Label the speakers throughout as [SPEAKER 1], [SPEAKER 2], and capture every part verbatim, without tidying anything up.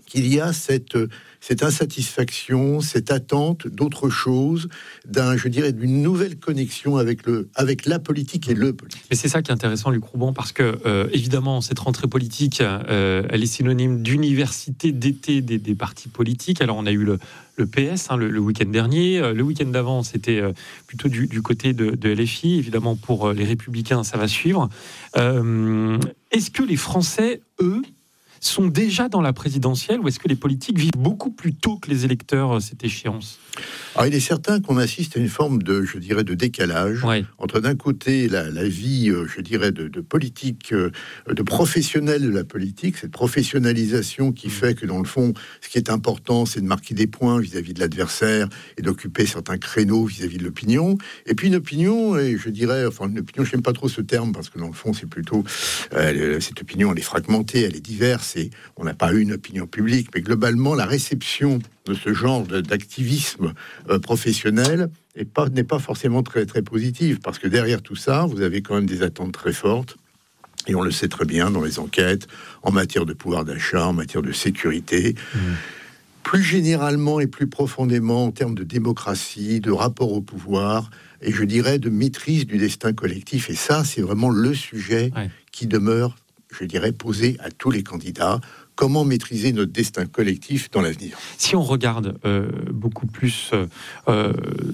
[SPEAKER 1] qu'il y a cette, cette insatisfaction, cette attente d'autre chose, d'un, je dirais, d'une nouvelle connexion avec, le, avec la politique et le politique.
[SPEAKER 2] Mais c'est ça qui est intéressant, Luc Rouban, parce que, euh, évidemment, cette rentrée politique, euh, elle est synonyme d'université d'été des, des partis politiques. Alors, on a eu le, le P S hein, le, le week-end dernier. Le week-end d'avant, c'était euh, plutôt du, du côté de, de L F I. Évidemment, pour euh, les Républicains, ça va suivre. Euh, est-ce que les Français, eux, sont déjà dans la présidentielle, ou est-ce que les politiques vivent beaucoup plus tôt que les électeurs cette échéance ?
[SPEAKER 1] Alors, il est certain qu'on assiste à une forme de, je dirais, de décalage
[SPEAKER 2] ouais.
[SPEAKER 1] entre d'un côté la, la vie, je dirais, de, de politique, de professionnels de la politique, cette professionnalisation qui fait que, dans le fond, ce qui est important, c'est de marquer des points vis-à-vis de l'adversaire et d'occuper certains créneaux vis-à-vis de l'opinion. Et puis une opinion, et je dirais, enfin une opinion, je n'aime pas trop ce terme parce que dans le fond, c'est plutôt euh, cette opinion, elle est fragmentée, elle est diverse et on n'a pas une opinion publique, mais globalement, la réception de ce genre de, d'activisme euh, professionnel n'est pas, n'est pas forcément très, très positive, parce que derrière tout ça, vous avez quand même des attentes très fortes, et on le sait très bien dans les enquêtes, en matière de pouvoir d'achat, en matière de sécurité, mmh. plus généralement et plus profondément en termes de démocratie, de rapport au pouvoir, et je dirais de maîtrise du destin collectif, et ça, c'est vraiment le sujet ouais. qui demeure, je dirais, posé à tous les candidats. Comment maîtriser notre destin collectif dans l'avenir ?
[SPEAKER 2] Si on regarde euh, beaucoup plus euh,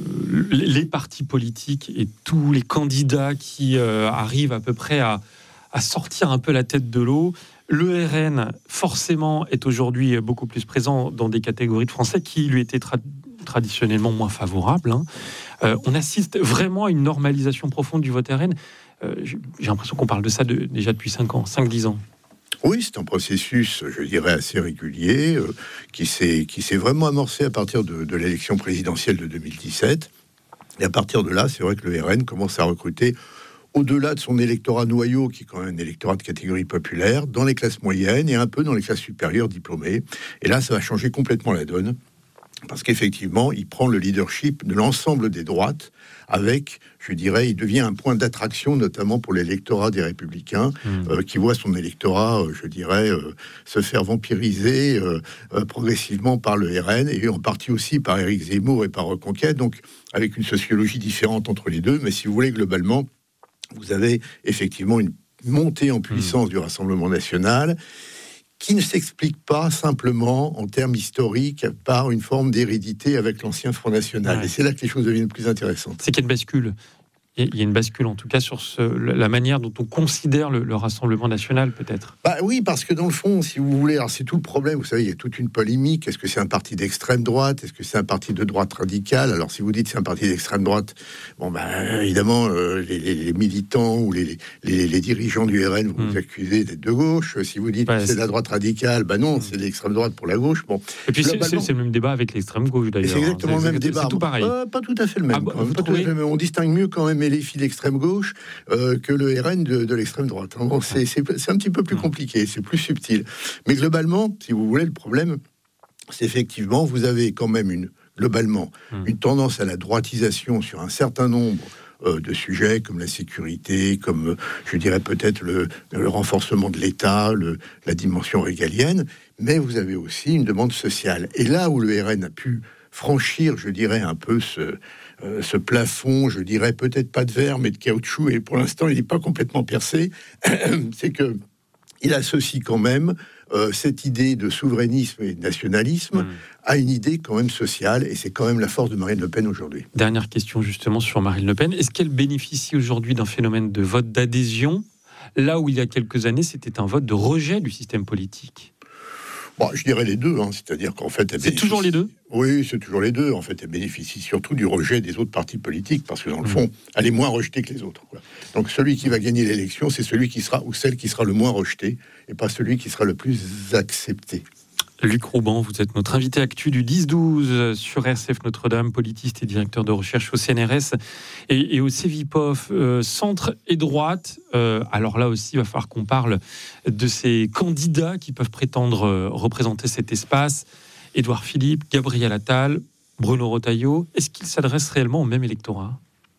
[SPEAKER 2] les partis politiques et tous les candidats qui euh, arrivent à peu près à, à sortir un peu la tête de l'eau, le R N, forcément, est aujourd'hui beaucoup plus présent dans des catégories de Français qui lui étaient tra- traditionnellement moins favorables. Hein. Euh, on assiste vraiment à une normalisation profonde du vote R N. Euh, j'ai l'impression qu'on parle de ça de, déjà depuis cinq ans, cinq dix ans.
[SPEAKER 1] Oui, c'est un processus, je dirais, assez régulier, euh, qui, s'est, qui s'est vraiment amorcé à partir de, de l'élection présidentielle de deux mille dix-sept. Et à partir de là, c'est vrai que le R N commence à recruter, au-delà de son électorat noyau, qui est quand même un électorat de catégorie populaire, dans les classes moyennes et un peu dans les classes supérieures diplômées. Et là, ça va changer complètement la donne, parce qu'effectivement, il prend le leadership de l'ensemble des droites, avec, je dirais, il devient un point d'attraction, notamment pour l'électorat des Républicains, mmh. euh, qui voit son électorat, euh, je dirais, euh, se faire vampiriser euh, euh, progressivement par le R N, et en partie aussi par Éric Zemmour et par Reconquête, donc avec une sociologie différente entre les deux, mais si vous voulez, globalement, vous avez effectivement une montée en puissance mmh. du Rassemblement national, qui ne s'explique pas simplement en termes historiques par une forme d'hérédité avec l'ancien Front National. Ouais. Et c'est là que les choses deviennent plus intéressantes.
[SPEAKER 2] C'est qu'il y a une bascule. Il y a une bascule, en tout cas, sur ce, la manière dont on considère le, le Rassemblement national, peut-être.
[SPEAKER 1] Bah oui, parce que dans le fond, si vous voulez, alors c'est tout le problème, vous savez, il y a toute une polémique. Est-ce que c'est un parti d'extrême droite ? Est-ce que c'est un parti de droite radicale ? Alors, si vous dites c'est un parti d'extrême droite, bon, ben, évidemment, euh, les, les, les militants ou les, les, les dirigeants du R N vont mmh. vous accuser d'être de gauche. Si vous dites ouais, que c'est, c'est de la droite radicale, ben non, mmh. c'est de l'extrême droite pour la gauche. Bon.
[SPEAKER 2] Et puis, c'est, c'est, c'est le même débat avec l'extrême gauche, d'ailleurs.
[SPEAKER 1] C'est exactement
[SPEAKER 2] c'est,
[SPEAKER 1] le même
[SPEAKER 2] c'est,
[SPEAKER 1] débat.
[SPEAKER 2] C'est tout pareil.
[SPEAKER 1] Euh, pas tout à fait le même.
[SPEAKER 2] Ah, bah,
[SPEAKER 1] pas tout à fait le même. On distingue mieux quand même les filles d'extrême gauche euh, que le R N de, de l'extrême droite. Bon, c'est, c'est, c'est un petit peu plus compliqué, c'est plus subtil. Mais globalement, si vous voulez, le problème, c'est effectivement, vous avez quand même une, globalement, une tendance à la droitisation sur un certain nombre euh, de sujets, comme la sécurité, comme, euh, je dirais peut-être le, le renforcement de l'État, le, la dimension régalienne, mais vous avez aussi une demande sociale. Et là où le R N a pu franchir, je dirais, un peu ce... Euh, ce plafond, je dirais peut-être pas de verre, mais de caoutchouc, et pour l'instant, il n'est pas complètement percé, c'est que il associe quand même euh, cette idée de souverainisme et de nationalisme mmh. à une idée quand même sociale, et c'est quand même la force de Marine Le Pen aujourd'hui.
[SPEAKER 2] Dernière question justement sur Marine Le Pen. Est-ce qu'elle bénéficie aujourd'hui d'un phénomène de vote d'adhésion, là où il y a quelques années, c'était un vote de rejet du système politique ?
[SPEAKER 1] Bon, je dirais les deux, hein. C'est-à-dire qu'en fait... Elle
[SPEAKER 2] c'est bénéficie... toujours les deux ?
[SPEAKER 1] Oui, c'est toujours les deux. En fait, elle bénéficie surtout du rejet des autres partis politiques, parce que dans le fond, elle est moins rejetée que les autres, quoi. Donc celui qui va gagner l'élection, c'est celui qui sera, ou celle qui sera le moins rejeté, et pas celui qui sera le plus accepté.
[SPEAKER 2] Luc Rouban, vous êtes notre invité actu du dix douze sur R C F Notre-Dame, politiste et directeur de recherche au C N R S et, et au Cevipof, euh, centre et droite. Euh, alors là aussi, il va falloir qu'on parle de ces candidats qui peuvent prétendre euh, représenter cet espace. Édouard Philippe, Gabriel Attal, Bruno Retailleau. Est-ce qu'ils s'adressent réellement au même électorat ?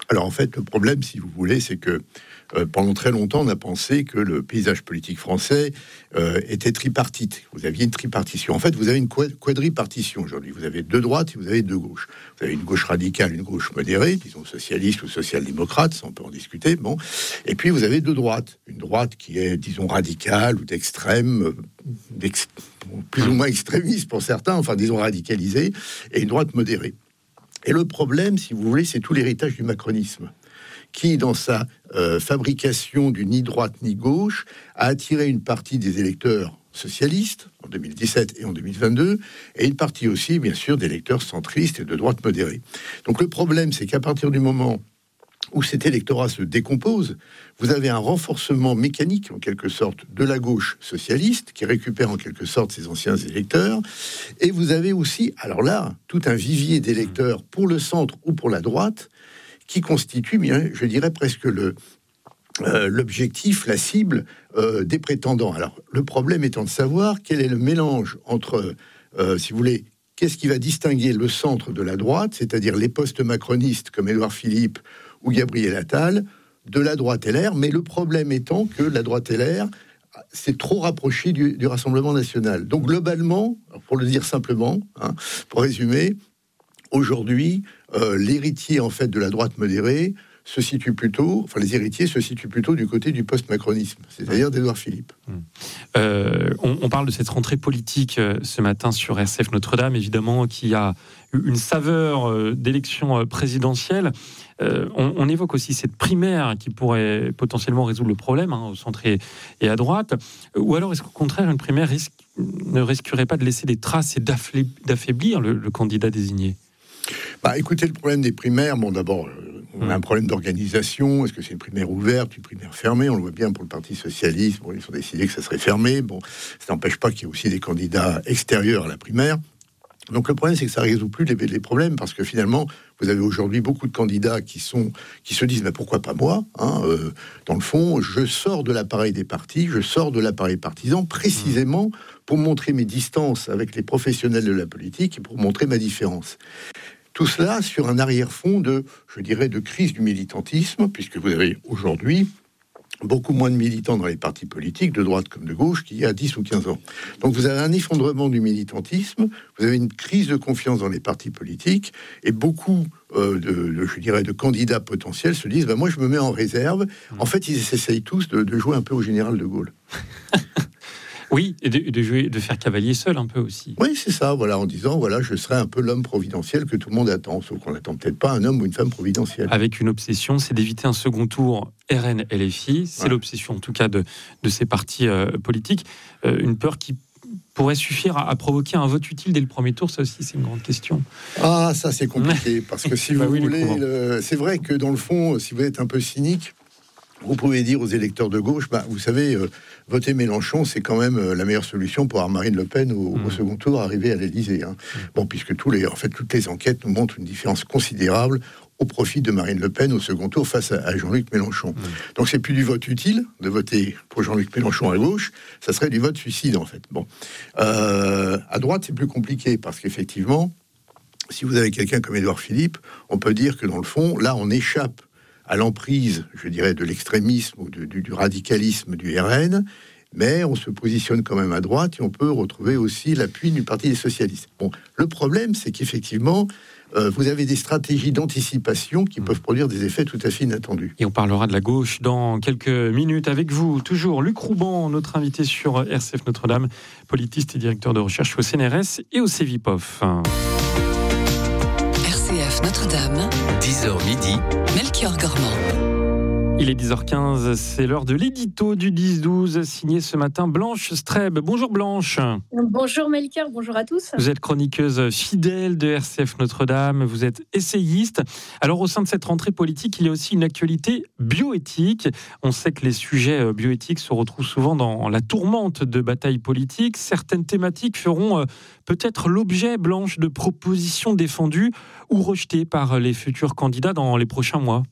[SPEAKER 1] Alors en fait, le problème, si vous voulez, c'est que euh, pendant très longtemps, on a pensé que le paysage politique français euh, était tripartite. Vous aviez une tripartition. En fait, vous avez une quadripartition aujourd'hui. Vous avez deux droites et vous avez deux gauches. Vous avez une gauche radicale, une gauche modérée, disons socialiste ou social-démocrate, ça on peut en discuter. Bon, et puis vous avez deux droites. Une droite qui est, disons, radicale ou d'extrême, d'ex... plus ou moins extrémiste pour certains, enfin disons radicalisée, et une droite modérée. Et le problème, si vous voulez, c'est tout l'héritage du macronisme, qui, dans sa euh, fabrication du ni droite ni gauche, a attiré une partie des électeurs socialistes en deux mille dix-sept et en deux mille vingt-deux, et une partie aussi, bien sûr, d'électeurs centristes et de droite modérée. Donc le problème, c'est qu'à partir du moment où cet électorat se décompose, vous avez un renforcement mécanique, en quelque sorte, de la gauche socialiste, qui récupère en quelque sorte ses anciens électeurs, et vous avez aussi, alors là, tout un vivier d'électeurs pour le centre ou pour la droite, qui constitue, bien, je dirais, presque le, euh, l'objectif, la cible euh, des prétendants. Alors, le problème étant de savoir quel est le mélange entre, euh, si vous voulez, qu'est-ce qui va distinguer le centre de la droite, c'est-à-dire les postes macronistes comme Édouard Philippe ou Gabriel Attal, de la droite L R, mais le problème étant que la droite L R s'est trop rapprochée du, du Rassemblement national. Donc globalement, pour le dire simplement, hein, pour résumer, aujourd'hui, euh, l'héritier en fait de la droite modérée se situe plutôt, enfin les héritiers se situent plutôt du côté du post-macronisme, c'est-à-dire d'Édouard Philippe.
[SPEAKER 2] Euh, on, on parle de cette rentrée politique euh, ce matin sur R C F Notre-Dame, évidemment, qui a eu une saveur euh, d'élection euh, présidentielle. Euh, on, on évoque aussi cette primaire qui pourrait potentiellement résoudre le problème, hein, au centre et, et à droite. Ou alors, est-ce qu'au contraire, une primaire risque, ne risquerait pas de laisser des traces et d'affaiblir le, le candidat désigné ?
[SPEAKER 1] Bah, écoutez, le problème des primaires, bon, d'abord, on a un problème d'organisation. Est-ce que c'est une primaire ouverte, une primaire fermée ? On le voit bien pour le Parti socialiste. Bon, ils ont décidé que ça serait fermé. Bon, ça n'empêche pas qu'il y ait aussi des candidats extérieurs à la primaire. Donc le problème, c'est que ça ne résout plus les, les problèmes, parce que finalement, vous avez aujourd'hui beaucoup de candidats qui, sont, qui se disent, mais pourquoi pas moi, hein, euh, dans le fond, je sors de l'appareil des partis, je sors de l'appareil partisan, précisément pour montrer mes distances avec les professionnels de la politique et pour montrer ma différence. Tout cela sur un arrière-fond de, je dirais, de crise du militantisme, puisque vous avez aujourd'hui beaucoup moins de militants dans les partis politiques, de droite comme de gauche, qu'il y a dix ou quinze ans. Donc vous avez un effondrement du militantisme, vous avez une crise de confiance dans les partis politiques, et beaucoup euh, de, de, je dirais, de candidats potentiels se disent, ben moi je me mets en réserve. En fait, ils essayent tous de, de jouer un peu au général de Gaulle.
[SPEAKER 2] Oui, et de, de jouer, de faire cavalier seul un peu aussi.
[SPEAKER 1] Oui, c'est ça, voilà, en disant, voilà, je serai un peu l'homme providentiel que tout le monde attend, sauf qu'on n'attend peut-être pas un homme ou une femme providentielle.
[SPEAKER 2] Avec une obsession, c'est d'éviter un second tour R N L F I, c'est ouais. l'obsession en tout cas de, de ces partis euh, politiques, euh, une peur qui pourrait suffire à, à provoquer un vote utile dès le premier tour, ça aussi c'est une grande question.
[SPEAKER 1] Ah, ça c'est compliqué, parce que si vous bah oui, voulez, le, c'est vrai que dans le fond, si vous êtes un peu cynique, vous pouvez dire aux électeurs de gauche, bah, vous savez, euh, voter Mélenchon, c'est quand même euh, la meilleure solution pour avoir Marine Le Pen au, mmh. au second tour, arriver à l'Élysée. Hein. Mmh. Bon, puisque tous les, en fait, toutes les enquêtes nous montrent une différence considérable au profit de Marine Le Pen au second tour face à, à Jean-Luc Mélenchon. Mmh. Donc, c'est plus du vote utile de voter pour Jean-Luc Mélenchon à gauche, ça serait du vote suicide, en fait. Bon, euh, à droite, c'est plus compliqué, parce qu'effectivement, si vous avez quelqu'un comme Édouard Philippe, on peut dire que dans le fond, là, on échappe à l'emprise, je dirais, de l'extrémisme ou de, du, du radicalisme du R N, mais on se positionne quand même à droite et on peut retrouver aussi l'appui du Parti des socialistes. Bon, le problème, c'est qu'effectivement, euh, vous avez des stratégies d'anticipation qui mmh. peuvent produire des effets tout à fait inattendus.
[SPEAKER 2] Et on parlera de la gauche dans quelques minutes avec vous. Toujours Luc Rouban, notre invité sur R C F Notre-Dame, politiste et directeur de recherche au C N R S et au Cevipof.
[SPEAKER 3] R C F Notre-Dame,
[SPEAKER 4] dix heures midi,
[SPEAKER 3] Melchior Gormand.
[SPEAKER 2] Il est dix heures quinze, c'est l'heure de l'édito du dix douze, signé ce matin Blanche Streb. Bonjour Blanche.
[SPEAKER 5] Bonjour Melchior, bonjour à tous.
[SPEAKER 2] Vous êtes chroniqueuse fidèle de R C F Notre-Dame, vous êtes essayiste. Alors au sein de cette rentrée politique, il y a aussi une actualité bioéthique. On sait que les sujets bioéthiques se retrouvent souvent dans la tourmente de batailles politiques. Certaines thématiques feront peut-être l'objet, Blanche, de propositions défendues ou rejetées par les futurs candidats dans les prochains mois.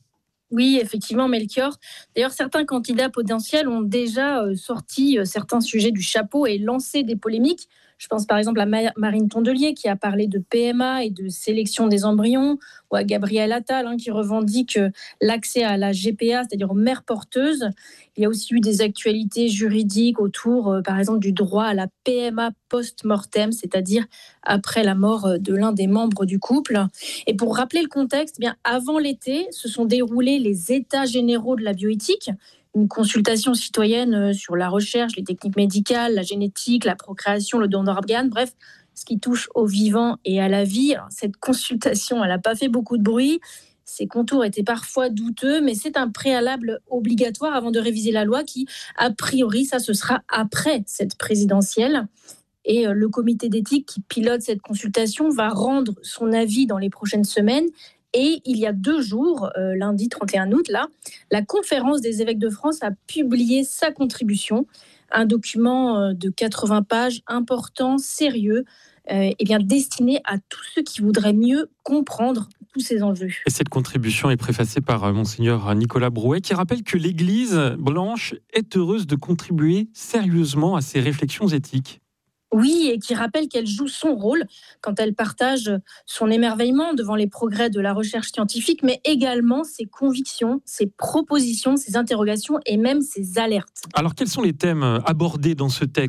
[SPEAKER 5] Oui, effectivement, Melchior. D'ailleurs, certains candidats potentiels ont déjà euh, sorti euh, certains sujets du chapeau et lancé des polémiques. Je pense par exemple à Ma- Marine Tondelier qui a parlé de P M A et de sélection des embryons, ou à Gabriel Attal hein, qui revendique euh, l'accès à la G P A, c'est-à-dire aux mères porteuses. Il y a aussi eu des actualités juridiques autour, euh, par exemple, du droit à la P M A post-mortem, c'est-à-dire après la mort euh, de l'un des membres du couple. Et pour rappeler le contexte, eh bien avant l'été, se sont déroulés les États généraux de la bioéthique, une consultation citoyenne sur la recherche, les techniques médicales, la génétique, la procréation, le don d'organes, bref, ce qui touche au vivant et à la vie. Alors, cette consultation, elle n'a pas fait beaucoup de bruit. Ses contours étaient parfois douteux, mais c'est un préalable obligatoire avant de réviser la loi qui, a priori, ça, ce sera après cette présidentielle. Et le comité d'éthique qui pilote cette consultation va rendre son avis dans les prochaines semaines. Et il y a deux jours, euh, lundi trente et un août, là, la conférence des évêques de France a publié sa contribution, un document de quatre-vingts pages, important, sérieux, euh, et bien destiné à tous ceux qui voudraient mieux comprendre tous ces enjeux.
[SPEAKER 2] Et cette contribution est préfacée par Monseigneur Nicolas Brouet, qui rappelle que l'Église blanche est heureuse de contribuer sérieusement à ces réflexions éthiques.
[SPEAKER 5] Oui, et qui rappelle qu'elle joue son rôle quand elle partage son émerveillement devant les progrès de la recherche scientifique, mais également ses convictions, ses propositions, ses interrogations et même ses alertes.
[SPEAKER 2] Alors, quels sont les thèmes abordés dans ce texte ?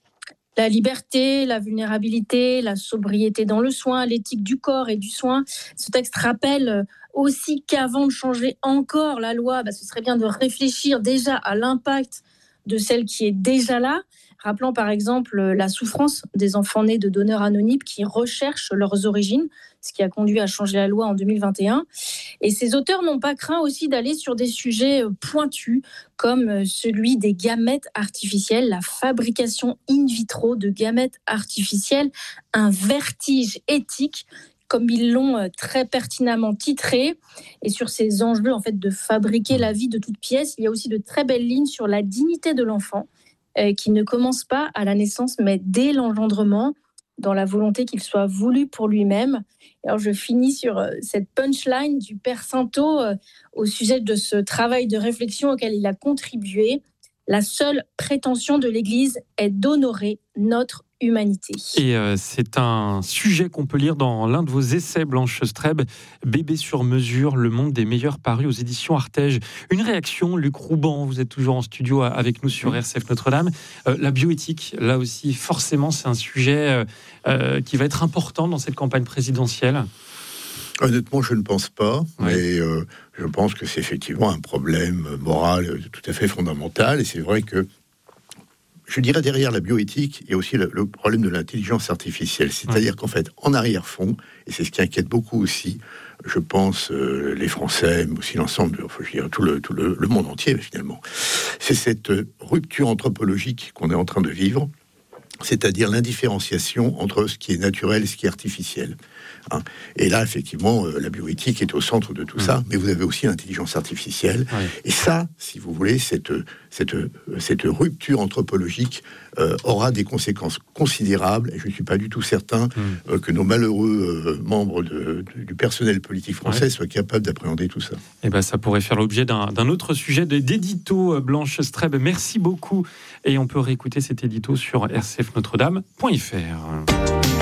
[SPEAKER 5] La liberté, la vulnérabilité, la sobriété dans le soin, l'éthique du corps et du soin. Ce texte rappelle aussi qu'avant de changer encore la loi, bah, ce serait bien de réfléchir déjà à l'impact de celle qui est déjà là. Rappelant par exemple la souffrance des enfants nés de donneurs anonymes qui recherchent leurs origines, ce qui a conduit à changer la loi en deux mille vingt et un. Et ces auteurs n'ont pas craint aussi d'aller sur des sujets pointus, comme celui des gamètes artificiels, la fabrication in vitro de gamètes artificiels, un vertige éthique, comme ils l'ont très pertinemment titré. Et sur ces enjeux en fait, de fabriquer la vie de toute pièce, il y a aussi de très belles lignes sur la dignité de l'enfant, euh, qui ne commence pas à la naissance, mais dès l'engendrement, dans la volonté qu'il soit voulu pour lui-même. Alors je finis sur euh, cette punchline du Père Saintot euh, au sujet de ce travail de réflexion auquel il a contribué. La seule prétention de l'Église est d'honorer notre humanité.
[SPEAKER 2] Et euh, c'est un sujet qu'on peut lire dans l'un de vos essais, Blanche Streb, Bébé sur mesure, le monde des meilleurs parus aux éditions Artege. Une réaction, Luc Rouban, vous êtes toujours en studio avec nous sur R C F Notre-Dame. Euh, la bioéthique, là aussi, forcément, c'est un sujet euh, euh, qui va être important dans cette campagne présidentielle.
[SPEAKER 1] Honnêtement, je ne pense pas,
[SPEAKER 2] oui.
[SPEAKER 1] mais euh, je pense que c'est effectivement un problème moral tout à fait fondamental. Et c'est vrai que, je dirais, derrière la bioéthique, il y a aussi le, le problème de l'intelligence artificielle. C'est-à-dire oui. qu'en fait, en arrière-fond, et c'est ce qui inquiète beaucoup aussi, je pense, euh, les Français, mais aussi l'ensemble, de, enfin, je dirais, tout, le, tout le, le monde entier, finalement, c'est cette rupture anthropologique qu'on est en train de vivre, c'est-à-dire l'indifférenciation entre ce qui est naturel et ce qui est artificiel. Hein. Et là, effectivement, euh, la bioéthique est au centre de tout mmh. ça, mais vous avez aussi l'intelligence artificielle. Ouais. Et ça, si vous voulez, cette, cette, cette rupture anthropologique euh, aura des conséquences considérables, et je ne suis pas du tout certain mmh. euh, que nos malheureux euh, membres de, de, du personnel politique français ouais. soient capables d'appréhender tout ça.
[SPEAKER 2] Et ben, ça pourrait faire l'objet d'un, d'un autre sujet d'édito, Blanche Streb. Merci beaucoup. Et on peut réécouter cet édito sur r c f notre dame point f r.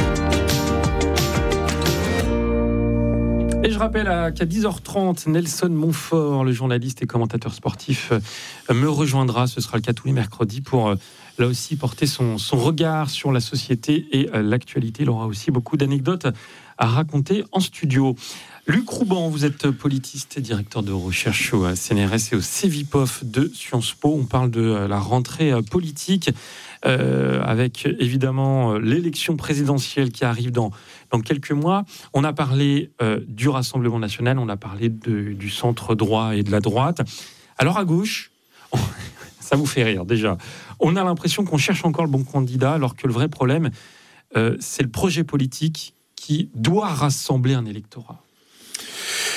[SPEAKER 2] Et je rappelle qu'à dix heures trente, Nelson Montfort, le journaliste et commentateur sportif, me rejoindra. Ce sera le cas tous les mercredis pour, là aussi, porter son, son regard sur la société et l'actualité. Il aura aussi beaucoup d'anecdotes à raconter en studio. Luc Rouban, vous êtes politiste et directeur de recherche au C N R S et au Cevipof de Sciences Po. On parle de la rentrée politique euh, avec évidemment l'élection présidentielle qui arrive dans, dans quelques mois. On a parlé euh, du Rassemblement national, on a parlé de, du centre droit et de la droite. Alors à gauche, on, ça vous fait rire déjà, on a l'impression qu'on cherche encore le bon candidat alors que le vrai problème, euh, c'est le projet politique qui doit rassembler un électorat.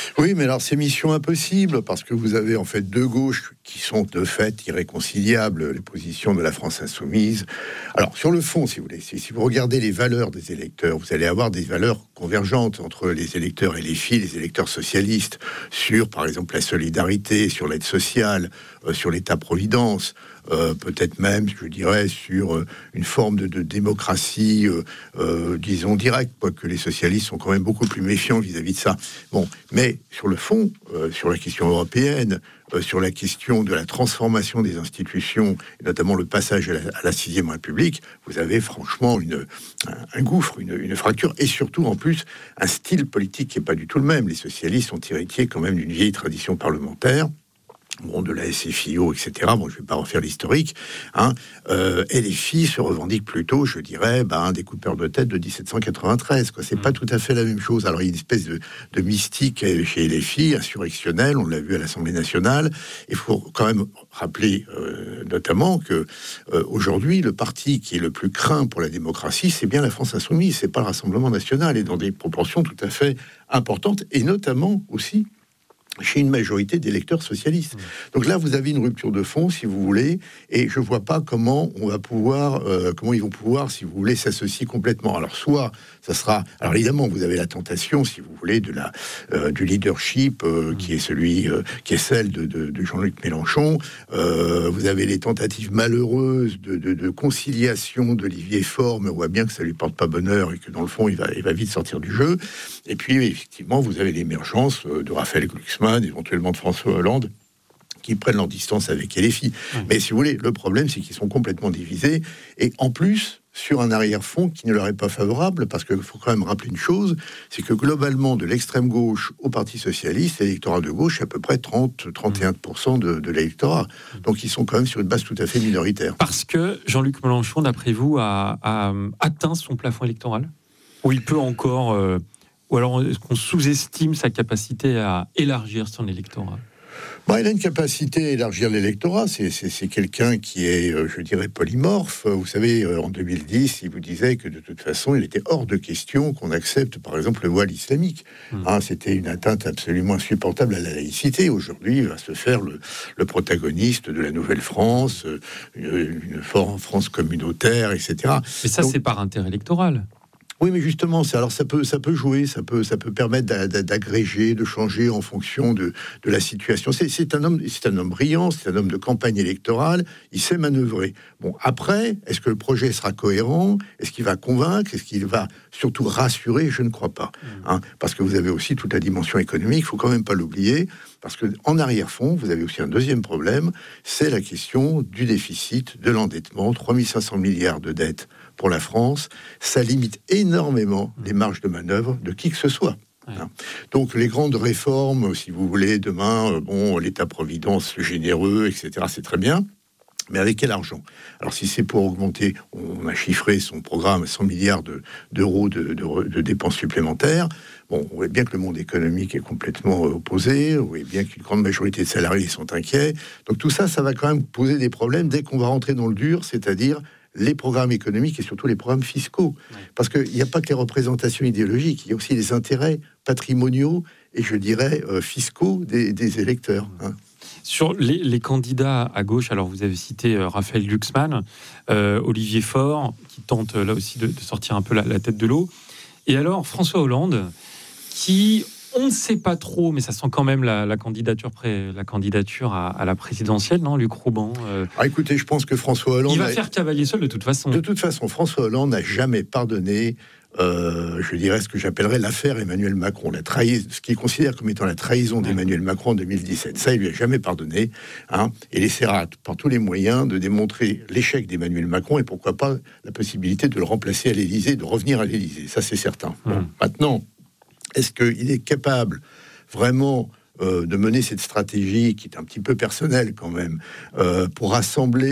[SPEAKER 1] Oui, mais alors c'est mission impossible, parce que vous avez en fait deux gauches qui sont de fait irréconciliables, les positions de la France insoumise. Alors sur le fond, si vous voulez, si, si vous regardez les valeurs des électeurs, vous allez avoir des valeurs convergentes entre les électeurs et les filles, les électeurs socialistes, sur par exemple la solidarité, sur l'aide sociale, euh, sur l'État-providence, euh, peut-être même, je dirais, sur euh, une forme de, de démocratie, euh, euh, disons, directe, quoique les socialistes sont quand même beaucoup plus méfiants vis-à-vis de ça. Bon, mais sur le fond, euh, sur la question européenne, euh, sur la question de la transformation des institutions, et notamment le passage à la, à la sixième République, vous avez franchement une, un, un gouffre, une, une fracture, et surtout, en plus, un style politique qui n'est pas du tout le même. Les socialistes sont héritiers quand même d'une vieille tradition parlementaire, bon, de la S F I O, et cetera. Bon, je ne vais pas refaire l'historique, hein. Euh, et les filles se revendiquent plutôt, je dirais, ben, des coupeurs de tête de dix-sept cent quatre-vingt-treize, quoi. C'est mmh. pas tout à fait la même chose. Alors, il y a une espèce de, de mystique chez les filles, insurrectionnelle, on l'a vu à l'Assemblée nationale. Il faut quand même rappeler, euh, notamment, que euh, aujourd'hui, le parti qui est le plus craint pour la démocratie, c'est bien la France insoumise, c'est pas le Rassemblement national, et dans des proportions tout à fait importantes, et notamment aussi chez une majorité d'électeurs socialistes. Donc là, vous avez une rupture de fond, si vous voulez, et je vois pas comment on va pouvoir, euh, comment ils vont pouvoir, si vous voulez, s'associer complètement. Alors soit, ça sera, alors évidemment, vous avez la tentation, si vous voulez, de la euh, du leadership euh, qui est celui, euh, qui est celle de, de, de Jean-Luc Mélenchon. Euh, vous avez les tentatives malheureuses de, de, de conciliation d'Olivier Faure, mais on voit bien que ça lui porte pas bonheur et que dans le fond, il va, il va vite sortir du jeu. Et puis, effectivement, vous avez l'émergence de Raphaël Glucksmann, éventuellement de François Hollande, qui prennent leur distance avec L F I. Mmh. Mais si vous voulez, le problème, c'est qu'ils sont complètement divisés, et en plus, sur un arrière-fond qui ne leur est pas favorable, parce qu'il faut quand même rappeler une chose, c'est que globalement, de l'extrême gauche au Parti socialiste, l'électorat de gauche est à peu près trente à trente et un pour cent de, de l'électorat. Donc ils sont quand même sur une base tout à fait minoritaire.
[SPEAKER 2] Parce que Jean-Luc Mélenchon, d'après vous, a, a atteint son plafond électoral ? Ou il peut encore... Euh, ou alors est-ce qu'on sous-estime sa capacité à élargir son électorat ?
[SPEAKER 1] Bon, il a une capacité à élargir l'électorat. C'est, c'est, c'est quelqu'un qui est, euh, je dirais, polymorphe. Vous savez, euh, en deux mille dix, il vous disait que de toute façon, il était hors de question qu'on accepte, par exemple, le voile islamique. Mmh. Hein, c'était une atteinte absolument insupportable à la laïcité. Aujourd'hui, il va se faire le, le protagoniste de la Nouvelle-France, euh, une, une France communautaire, et cetera.
[SPEAKER 2] Mais ça, donc, c'est par intérêt électoral.
[SPEAKER 1] Oui, mais justement, ça, alors ça peut, ça peut jouer, ça peut, ça peut permettre d'a, d'a, d'agréger, de changer en fonction de, de la situation. C'est, c'est un homme, c'est un homme brillant, c'est un homme de campagne électorale. Il sait manœuvrer. Bon, après, est-ce que le projet sera cohérent ? Est-ce qu'il va convaincre ? Est-ce qu'il va surtout rassurer ? Je ne crois pas, hein, parce que vous avez aussi toute la dimension économique. Il faut quand même pas l'oublier, parce que en arrière-fond, vous avez aussi un deuxième problème, c'est la question du déficit, de l'endettement, trois mille cinq cents milliards de dettes pour la France. Ça limite énormément les marges de manœuvre de qui que ce soit. Ouais. Donc les grandes réformes, si vous voulez, demain, bon, l'État-providence généreux, et cetera, c'est très bien. Mais avec quel argent ? Alors si c'est pour augmenter, on a chiffré son programme à cent milliards de, d'euros de, de, de dépenses supplémentaires. Bon, on voit bien que le monde économique est complètement opposé, on voit bien qu'une grande majorité de salariés sont inquiets. Donc tout ça, ça va quand même poser des problèmes dès qu'on va rentrer dans le dur, c'est-à-dire les programmes économiques et surtout les programmes fiscaux. Ouais. Parce qu'il n'y a pas que les représentations idéologiques, il y a aussi les intérêts patrimoniaux et je dirais euh, fiscaux des, des électeurs. Hein.
[SPEAKER 2] Sur les, les candidats à gauche, alors vous avez cité euh, Raphaël Glucksmann, euh, Olivier Faure, qui tente euh, là aussi de, de sortir un peu la, la tête de l'eau. Et alors François Hollande, qui... On ne sait pas trop, mais ça sent quand même la, la candidature, pré, la candidature à, à la présidentielle, non, Luc Rouban euh...
[SPEAKER 1] ah, écoutez, je pense que François Hollande...
[SPEAKER 2] Il va
[SPEAKER 1] a...
[SPEAKER 2] faire cavalier seul de toute façon.
[SPEAKER 1] De toute façon, François Hollande n'a jamais pardonné, euh, je dirais, ce que j'appellerais l'affaire Emmanuel Macron, la trahi... ce qu'il considère comme étant la trahison ouais. d'Emmanuel Macron en deux mille dix-sept. Ça, il lui a jamais pardonné, hein, et il essaiera par tous les moyens de démontrer l'échec d'Emmanuel Macron et pourquoi pas la possibilité de le remplacer à l'Élysée, de revenir à l'Élysée. Ça, c'est certain. Mmh. Bon, maintenant... Est-ce qu'il est capable vraiment euh, de mener cette stratégie qui est un petit peu personnelle quand même, euh, pour rassembler,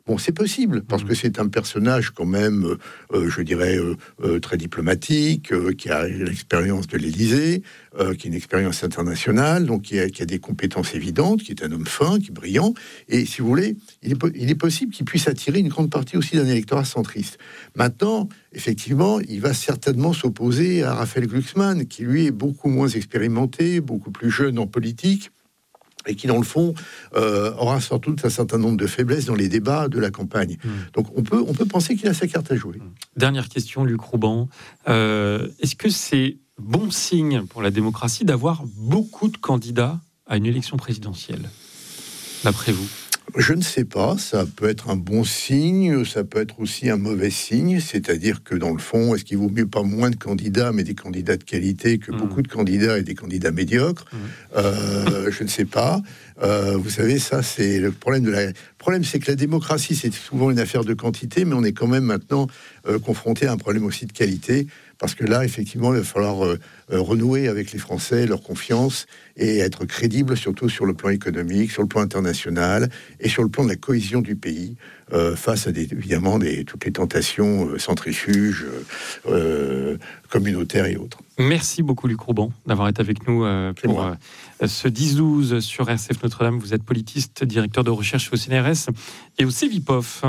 [SPEAKER 1] Bon, c'est possible, parce que c'est un personnage quand même, euh, je dirais, euh, euh, très diplomatique, euh, qui a l'expérience de l'Élysée, euh, qui a une expérience internationale, donc qui a, qui a des compétences évidentes, qui est un homme fin, qui est brillant, et si vous voulez, il est, il est possible qu'il puisse attirer une grande partie aussi d'un électorat centriste. Maintenant, effectivement, il va certainement s'opposer à Raphaël Glucksmann, qui lui est beaucoup moins expérimenté, beaucoup plus jeune en politique, et qui, dans le fond, euh, aura sans doute un certain nombre de faiblesses dans les débats de la campagne. Mmh. Donc, on peut, on peut penser qu'il a sa carte à jouer.
[SPEAKER 2] Dernière question, Luc Rouban. Euh, est-ce que c'est bon signe pour la démocratie d'avoir beaucoup de candidats à une élection présidentielle, d'après vous ?
[SPEAKER 1] Je ne sais pas, ça peut être un bon signe, ça peut être aussi un mauvais signe, c'est-à-dire que dans le fond, est-ce qu'il vaut mieux pas moins de candidats, mais des candidats de qualité que mmh. beaucoup de candidats et des candidats médiocres mmh. euh, Je ne sais pas. Euh, vous savez, ça, c'est le problème de la... Le problème, c'est que la démocratie, c'est souvent une affaire de quantité, mais on est quand même maintenant euh, confronté à un problème aussi de qualité, parce que là, effectivement, il va falloir euh, renouer avec les Français, leur confiance, et être crédible, surtout sur le plan économique, sur le plan international, et sur le plan de la cohésion du pays, euh, face à, des, évidemment, des, toutes les tentations euh, centrifuges, euh, communautaires et autres.
[SPEAKER 2] Merci beaucoup, Luc Rouban, d'avoir été avec nous euh, pour euh, ce dix douze sur R C F Notre-Dame. Vous êtes politiste, directeur de recherche au C N R S et au Cevipof.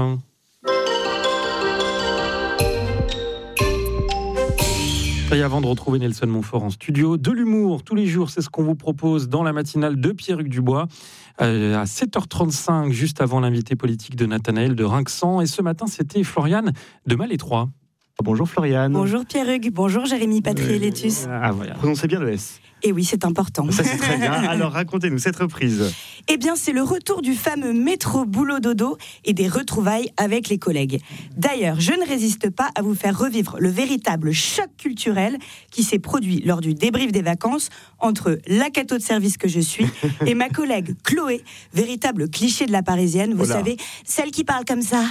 [SPEAKER 2] Et avant de retrouver Nelson Montfort en studio, de l'humour tous les jours, c'est ce qu'on vous propose dans la matinale de Pierre-Hugues Dubois euh, à sept heures trente-cinq, juste avant l'invité politique de Nathanaël de Rinxan. Et ce matin, c'était Floriane de Malétroit.
[SPEAKER 4] Bonjour Floriane.
[SPEAKER 6] Bonjour Pierre-Hugues, bonjour Jérémy Patry-Létus.
[SPEAKER 4] Ah voilà, prononcez bien le S.
[SPEAKER 6] Et oui, c'est important.
[SPEAKER 4] Ça c'est très bien. Alors racontez-nous cette reprise.
[SPEAKER 6] Eh bien, c'est le retour du fameux métro boulot dodo et des retrouvailles avec les collègues. D'ailleurs, je ne résiste pas à vous faire revivre le véritable choc culturel qui s'est produit lors du débrief des vacances entre la cato de service que je suis et ma collègue Chloé, véritable cliché de la Parisienne, vous
[SPEAKER 4] Voilà.
[SPEAKER 6] savez, celle qui parle comme ça.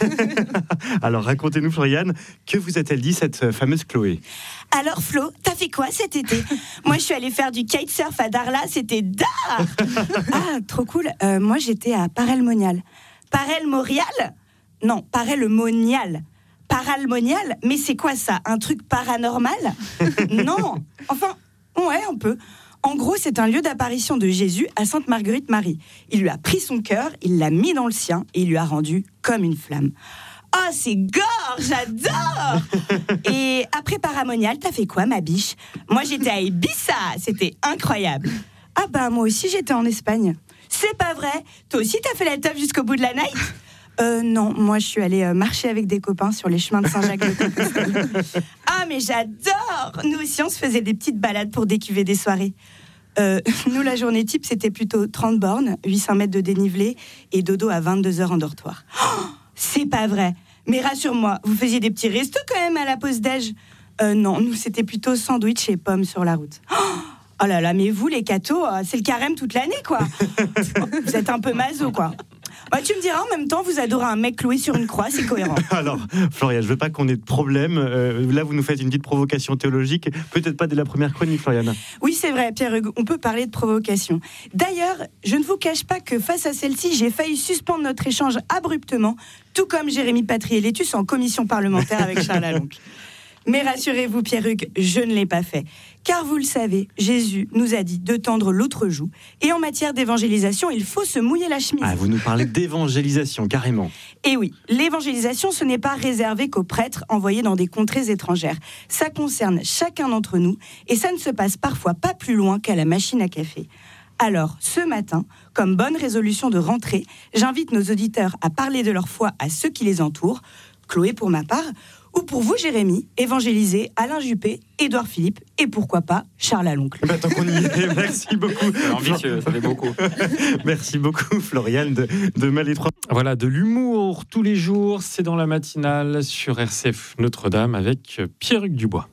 [SPEAKER 4] Alors racontez-nous Floriane, que vous a-t-elle dit cette fameuse Chloé ?
[SPEAKER 6] Alors Flo, t'as fait quoi cet été ? Moi, je suis allée faire du kitesurf à Darla, c'était d'art. Ah, trop cool. Euh, moi, j'étais à Parelmonial. Parelmorial ? Non, Parelmonial. Paralmonial ? Mais c'est quoi ça ? Un truc paranormal ? Non. Enfin, ouais, un peu. En gros, c'est un lieu d'apparition de Jésus à Sainte-Marguerite-Marie. Il lui a pris son cœur, il l'a mis dans le sien et il lui a rendu comme une flamme. Oh, c'est gore, j'adore. Et après Paramonial, t'as fait quoi, ma biche ? Moi, j'étais à Ibiza, c'était incroyable. Ah bah, moi aussi, j'étais en Espagne. C'est pas vrai ? Toi aussi, t'as fait la teuf jusqu'au bout de la night ? Euh, non, moi, je suis allée euh, marcher avec des copains sur les chemins de Saint-Jacques-de-Compostelle. Ah, mais j'adore ! Nous aussi, on se faisait des petites balades pour décuver des soirées. Euh, nous, la journée type, c'était plutôt trente bornes, huit cents mètres de dénivelé et dodo à vingt-deux heures en dortoir. Oh, c'est pas vrai. Mais rassure-moi, vous faisiez des petits restos quand même à la pause déj ? Euh, non, nous, c'était plutôt sandwich et pommes sur la route. Oh là là, mais vous, les cathos, c'est le carême toute l'année, quoi. Vous êtes un peu maso, quoi. Bah, tu me diras, en même temps, vous adorez un mec cloué sur une croix, c'est cohérent.
[SPEAKER 4] Alors, Floriane, je veux pas qu'on ait de problème. Euh, là, vous nous faites une petite provocation théologique. Peut-être pas dès la première chronique, Floriane.
[SPEAKER 6] Oui, c'est vrai, Pierre-Hugues, on peut parler de provocation. D'ailleurs, je ne vous cache pas que face à celle-ci, j'ai failli suspendre notre échange abruptement, tout comme Jérémy Patry-Létus en commission parlementaire avec Charles Aloncle. Mais rassurez-vous, Pierre-Hugues, je ne l'ai pas fait. Car vous le savez, Jésus nous a dit de tendre l'autre joue. Et en matière d'évangélisation, il faut se mouiller la chemise.
[SPEAKER 4] Ah, vous nous parlez d'évangélisation, carrément.
[SPEAKER 6] Et oui, l'évangélisation, ce n'est pas réservé qu'aux prêtres envoyés dans des contrées étrangères. Ça concerne chacun d'entre nous et ça ne se passe parfois pas plus loin qu'à la machine à café. Alors, ce matin, comme bonne résolution de rentrée, j'invite nos auditeurs à parler de leur foi à ceux qui les entourent. Chloé, pour ma part, ou pour vous, Jérémy, évangéliser Alain Juppé, Édouard Philippe et pourquoi pas Charles Aloncle.
[SPEAKER 4] Bah, tant qu'on y est, merci beaucoup.
[SPEAKER 2] C'est ambitieux, ça fait beaucoup.
[SPEAKER 4] Merci beaucoup, Floriane de, de Malétroit.
[SPEAKER 2] Voilà, de l'humour tous les jours, c'est dans la matinale sur R C F Notre-Dame avec Pierre-Hugues Dubois.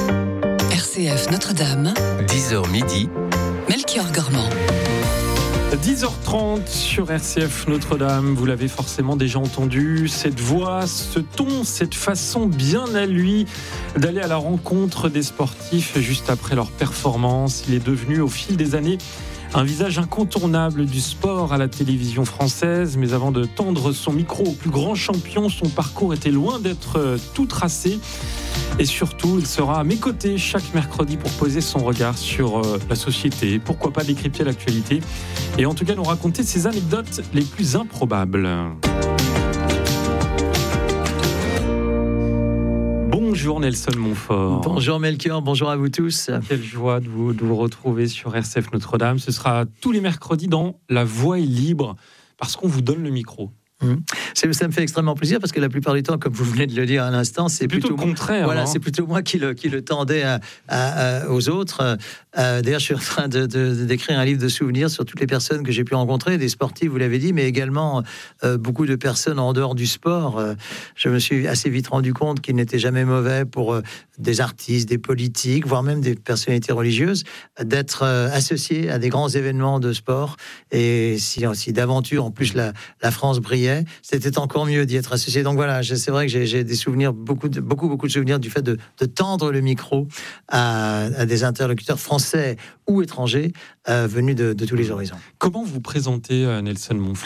[SPEAKER 3] R C F Notre-Dame,
[SPEAKER 7] dix heures midi,
[SPEAKER 3] Melchior Gormand.
[SPEAKER 2] dix heures trente sur R C F Notre-Dame, vous l'avez forcément déjà entendu, cette voix, ce ton, cette façon bien à lui d'aller à la rencontre des sportifs juste après leur performance. Il est devenu au fil des années un visage incontournable du sport à la télévision française, mais avant de tendre son micro au plus grand champion, son parcours était loin d'être tout tracé. Et surtout, il sera à mes côtés chaque mercredi pour poser son regard sur la société, pourquoi pas décrypter l'actualité, et en tout cas nous raconter ses anecdotes les plus improbables. Bonjour Nelson Montfort.
[SPEAKER 7] Bonjour Melchior, bonjour à vous tous.
[SPEAKER 2] Quelle joie de vous, de vous retrouver sur R C F Notre-Dame. Ce sera tous les mercredis dans La Voix est libre, parce qu'on vous donne le micro.
[SPEAKER 7] Mmh. Ça me fait extrêmement plaisir parce que la plupart du temps, comme vous venez de le dire à l'instant, c'est
[SPEAKER 2] plutôt,
[SPEAKER 7] plutôt
[SPEAKER 2] le contraire.
[SPEAKER 7] Voilà,
[SPEAKER 2] hein.
[SPEAKER 7] C'est plutôt moi qui le, qui le tendais à, à, à, aux autres. Euh, d'ailleurs, je suis en train de, de, d'écrire un livre de souvenirs sur toutes les personnes que j'ai pu rencontrer, des sportifs, vous l'avez dit, mais également euh, beaucoup de personnes en dehors du sport. Euh, je me suis assez vite rendu compte qu'il n'était jamais mauvais pour euh, des artistes, des politiques, voire même des personnalités religieuses, d'être euh, associés à des grands événements de sport. Et si, si d'aventure, en plus, la, la France brillait, c'était encore mieux d'y être associé. Donc voilà, c'est vrai que j'ai, j'ai des souvenirs, beaucoup, de, beaucoup, beaucoup de souvenirs du fait de, de tendre le micro à, à des interlocuteurs français ou étrangers euh, venus de, de tous les horizons.
[SPEAKER 2] Comment vous présentez euh, Nelson Montfort ?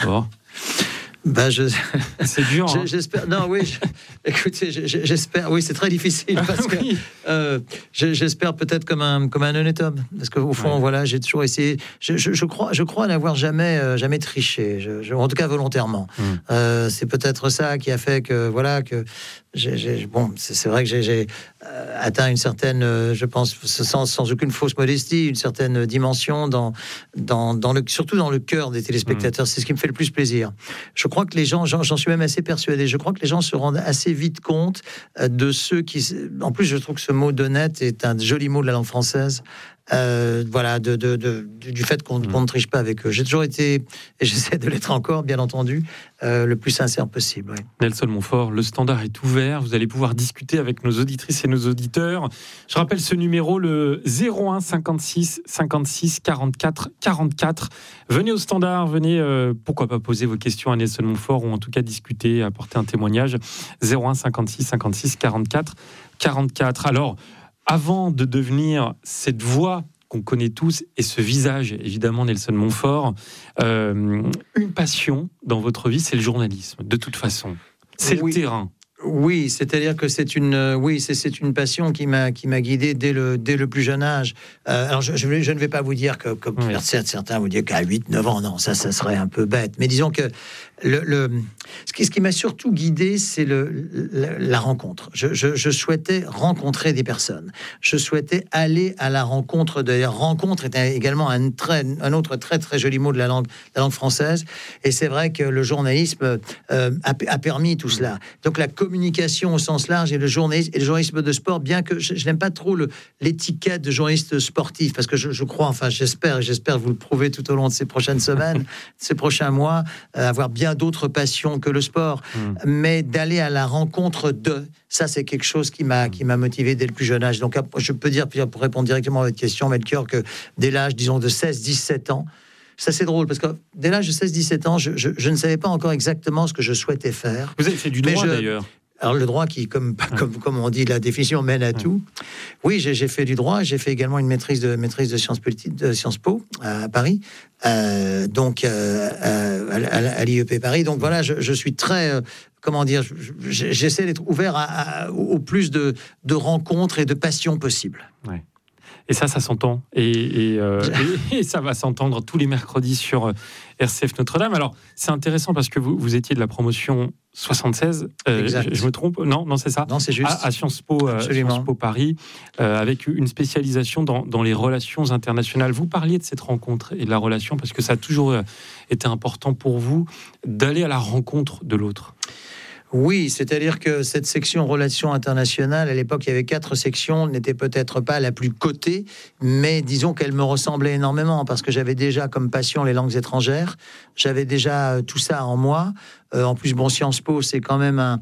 [SPEAKER 7] Bah je...
[SPEAKER 2] C'est dur. Hein.
[SPEAKER 7] J'espère. Non, oui. Je... Écoutez, j'espère. Oui, c'est très difficile parce que oui. euh, j'espère peut-être comme un comme un honnête homme. Parce qu'au fond, ouais. voilà, j'ai toujours essayé. Je, je, je crois, je crois n'avoir jamais euh, jamais triché. Je, je, en tout cas, volontairement. Mm. Euh, c'est peut-être ça qui a fait que voilà que j'ai, j'ai bon, c'est, c'est vrai que j'ai, j'ai euh, atteint une certaine, euh, je pense, sans, sans aucune fausse modestie, une certaine dimension dans dans dans le surtout dans le cœur des téléspectateurs. Mm. C'est ce qui me fait le plus plaisir. Je Je crois que les gens, j'en, j'en suis même assez persuadé, je crois que les gens se rendent assez vite compte de ceux qui... En plus, je trouve que ce mot d'honnête est un joli mot de la langue française. Euh, voilà, de, de, de, du fait qu'on, qu'on ne triche pas avec eux. J'ai toujours été, et j'essaie de l'être encore, bien entendu, euh, le plus sincère possible. Oui.
[SPEAKER 2] Nelson Montfort, le standard est ouvert. Vous allez pouvoir discuter avec nos auditrices et nos auditeurs. Je rappelle ce numéro, le zéro un cinquante-six cinquante-six quarante-quatre quarante-quatre. Venez au standard, venez, euh, pourquoi pas poser vos questions à Nelson Montfort, ou en tout cas discuter, apporter un témoignage. zéro un cinquante-six cinquante-six quarante-quatre quarante-quatre. Alors, avant de devenir cette voix qu'on connaît tous et ce visage, évidemment, Nelson Montfort, euh, une passion dans votre vie, c'est le journalisme, de toute façon. C'est oui. le terrain.
[SPEAKER 7] Oui, c'est-à-dire que c'est une, euh, oui, c'est, c'est une passion qui m'a, qui m'a guidé dès le, dès le plus jeune âge. Euh, alors, je, je, je ne vais pas vous dire que, comme oui. certains vous disent qu'à huit neuf ans, non, ça, ça serait un peu bête. Mais disons que le, le, ce, qui, ce qui m'a surtout guidé, c'est le, la, la rencontre. Je, je, je souhaitais rencontrer des personnes. Je souhaitais aller à la rencontre. De la rencontre est également un, très, un autre très, très joli mot de la langue, la langue française. Et c'est vrai que le journalisme euh, a, a permis tout cela. Donc, la communication au sens large et le journalisme, et le journalisme de sport, bien que je, je n'aime pas trop le, l'étiquette de journaliste sportif, parce que je, je crois, enfin j'espère, et j'espère vous le prouver tout au long de ces prochaines semaines, ces prochains mois, euh, avoir bien d'autres passions que le sport, mmh. mais d'aller à la rencontre de, ça c'est quelque chose qui m'a, qui m'a motivé dès le plus jeune âge. Donc je peux dire, pour répondre directement à votre question, Melchior, que dès l'âge, disons, de seize dix-sept ans, ça c'est drôle, parce que dès l'âge de seize dix-sept ans, je, je, je ne savais pas encore exactement ce que je souhaitais faire.
[SPEAKER 2] Vous avez fait du droit je, d'ailleurs.
[SPEAKER 7] Alors le droit qui, comme, comme, comme on dit, la définition mène à tout. Oui, j'ai, j'ai fait du droit. J'ai fait également une maîtrise de maîtrise de sciences politiques, de Sciences Po à Paris, euh, donc euh, à, à, à l'I E P Paris. Donc voilà, je, je suis très, euh, comment dire, j'essaie d'être ouvert à, à, au plus de, de rencontres et de passions possibles.
[SPEAKER 2] Ouais. Et ça, ça s'entend. Et, et, euh, et, et ça va s'entendre tous les mercredis sur R C F Notre-Dame. Alors, c'est intéressant parce que vous, vous étiez de la promotion soixante-seize. Euh, je, je me trompe ? Non, non, c'est ça ?
[SPEAKER 7] Non, c'est juste.
[SPEAKER 2] À, à Sciences Po, euh, Sciences Po Paris, euh, avec une spécialisation dans, dans les relations internationales. Vous parliez de cette rencontre et de la relation parce que ça a toujours été important pour vous d'aller à la rencontre de l'autre.
[SPEAKER 7] Oui, c'est-à-dire que cette section relations internationales, à l'époque, il y avait quatre sections, n'était peut-être pas la plus cotée, mais disons qu'elle me ressemblait énormément, parce que j'avais déjà comme passion les langues étrangères, j'avais déjà tout ça en moi. Euh, en plus, bon, Sciences Po, c'est quand même un...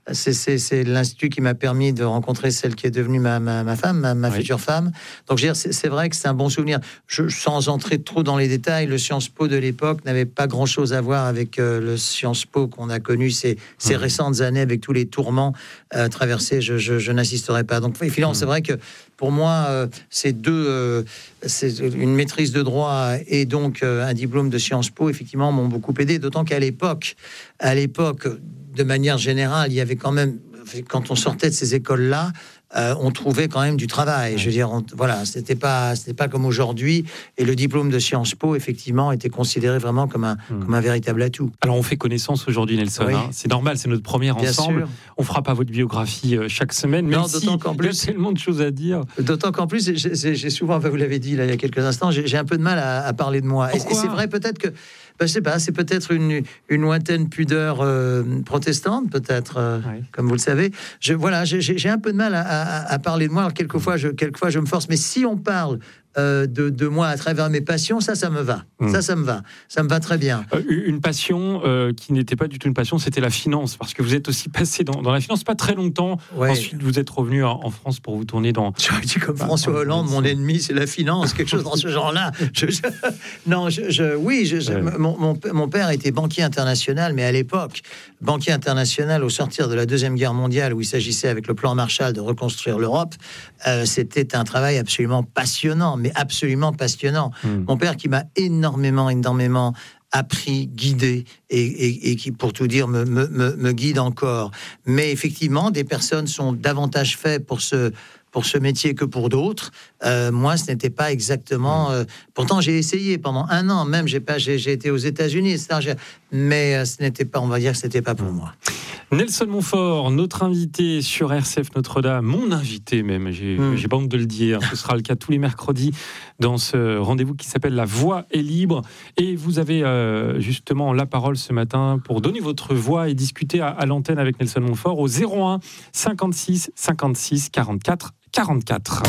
[SPEAKER 7] c'est, c'est, c'est l'institut qui m'a permis de rencontrer celle qui est devenue ma, ma, ma femme, ma, ma
[SPEAKER 2] oui.
[SPEAKER 7] future femme. Donc, je veux dire, c'est, c'est vrai que c'est un bon souvenir. Je, sans entrer trop dans les détails, le Sciences Po de l'époque n'avait pas grand-chose à voir avec euh, le Sciences Po qu'on a connu ces, ces mmh. récentes années avec tous les tourments euh, traversés. Je, je, je n'insisterai pas. Donc, finalement, mmh. c'est vrai que pour moi, euh, c'est deux, euh, c'est une maîtrise de droit et donc euh, un diplôme de Sciences Po, effectivement, m'ont beaucoup aidé. D'autant qu'à l'époque, à l'époque, de manière générale, il y avait quand même, quand on sortait de ces écoles-là, Euh, on trouvait quand même du travail. Je veux dire, on, voilà, c'était pas, c'était pas comme aujourd'hui. Et le diplôme de Sciences Po, effectivement, était considéré vraiment comme un, mmh. comme un véritable atout.
[SPEAKER 2] Alors, on fait connaissance aujourd'hui, Nelson. Oui. Hein. C'est normal, c'est notre première Bien ensemble. Sûr. On fera pas votre biographie euh, chaque semaine, même non, si qu'en plus, il y a tellement de choses à dire.
[SPEAKER 7] D'autant qu'en plus, j'ai, j'ai souvent, vous l'avez dit là il y a quelques instants, j'ai, j'ai un peu de mal à, à parler de moi. Et, et c'est vrai, peut-être que. Ben, je sais pas, c'est peut-être une, une lointaine pudeur euh, protestante, peut-être, euh, oui. comme vous le savez. Je, voilà, j'ai, j'ai un peu de mal à, à, à parler de moi. Alors, quelquefois, je, quelquefois, je me force. Mais si on parle euh, de, de moi à travers mes passions, ça, ça me va. Mmh. Ça, ça me va. Ça me va très bien.
[SPEAKER 2] Euh, une passion euh, qui n'était pas du tout une passion, c'était la finance. Parce que vous êtes aussi passé dans, dans la finance pas très longtemps. Ouais. Ensuite, vous êtes revenu en, en France pour vous tourner dans...
[SPEAKER 7] J'aurais dit comme bah, François Hollande, mon ennemi, c'est la finance, quelque chose dans ce genre-là. Je, je, non, je, je, oui, je, je, ouais. mon, mon, mon père était banquier international, mais à l'époque, banquier international au sortir de la Deuxième Guerre mondiale, où il s'agissait avec le plan Marshall de reconstruire l'Europe, euh, c'était un travail absolument passionnant, mais absolument passionnant. Mmh. Mon père qui m'a énormément, énormément appris, guidé, et, et, et qui, pour tout dire, me, me, me guide encore. Mais effectivement, des personnes sont davantage faites pour ce... pour ce métier que pour d'autres. Euh, moi, ce n'était pas exactement... Euh, pourtant, j'ai essayé pendant un an, même, j'ai, pas, j'ai, j'ai été aux États-Unis, et cetera. Mais euh, ce n'était pas, on va dire que ce n'était pas pour moi.
[SPEAKER 2] Nelson Montfort, notre invité sur R C F Notre-Dame, mon invité même, j'ai, mmh. j'ai pas honte de le dire, ce sera le cas tous les mercredis dans ce rendez-vous qui s'appelle La Voix est libre. Et vous avez euh, justement la parole ce matin pour donner votre voix et discuter à, à l'antenne avec Nelson Montfort au zéro un cinquante-six cinquante-six quarante-quatre quarante-quatre.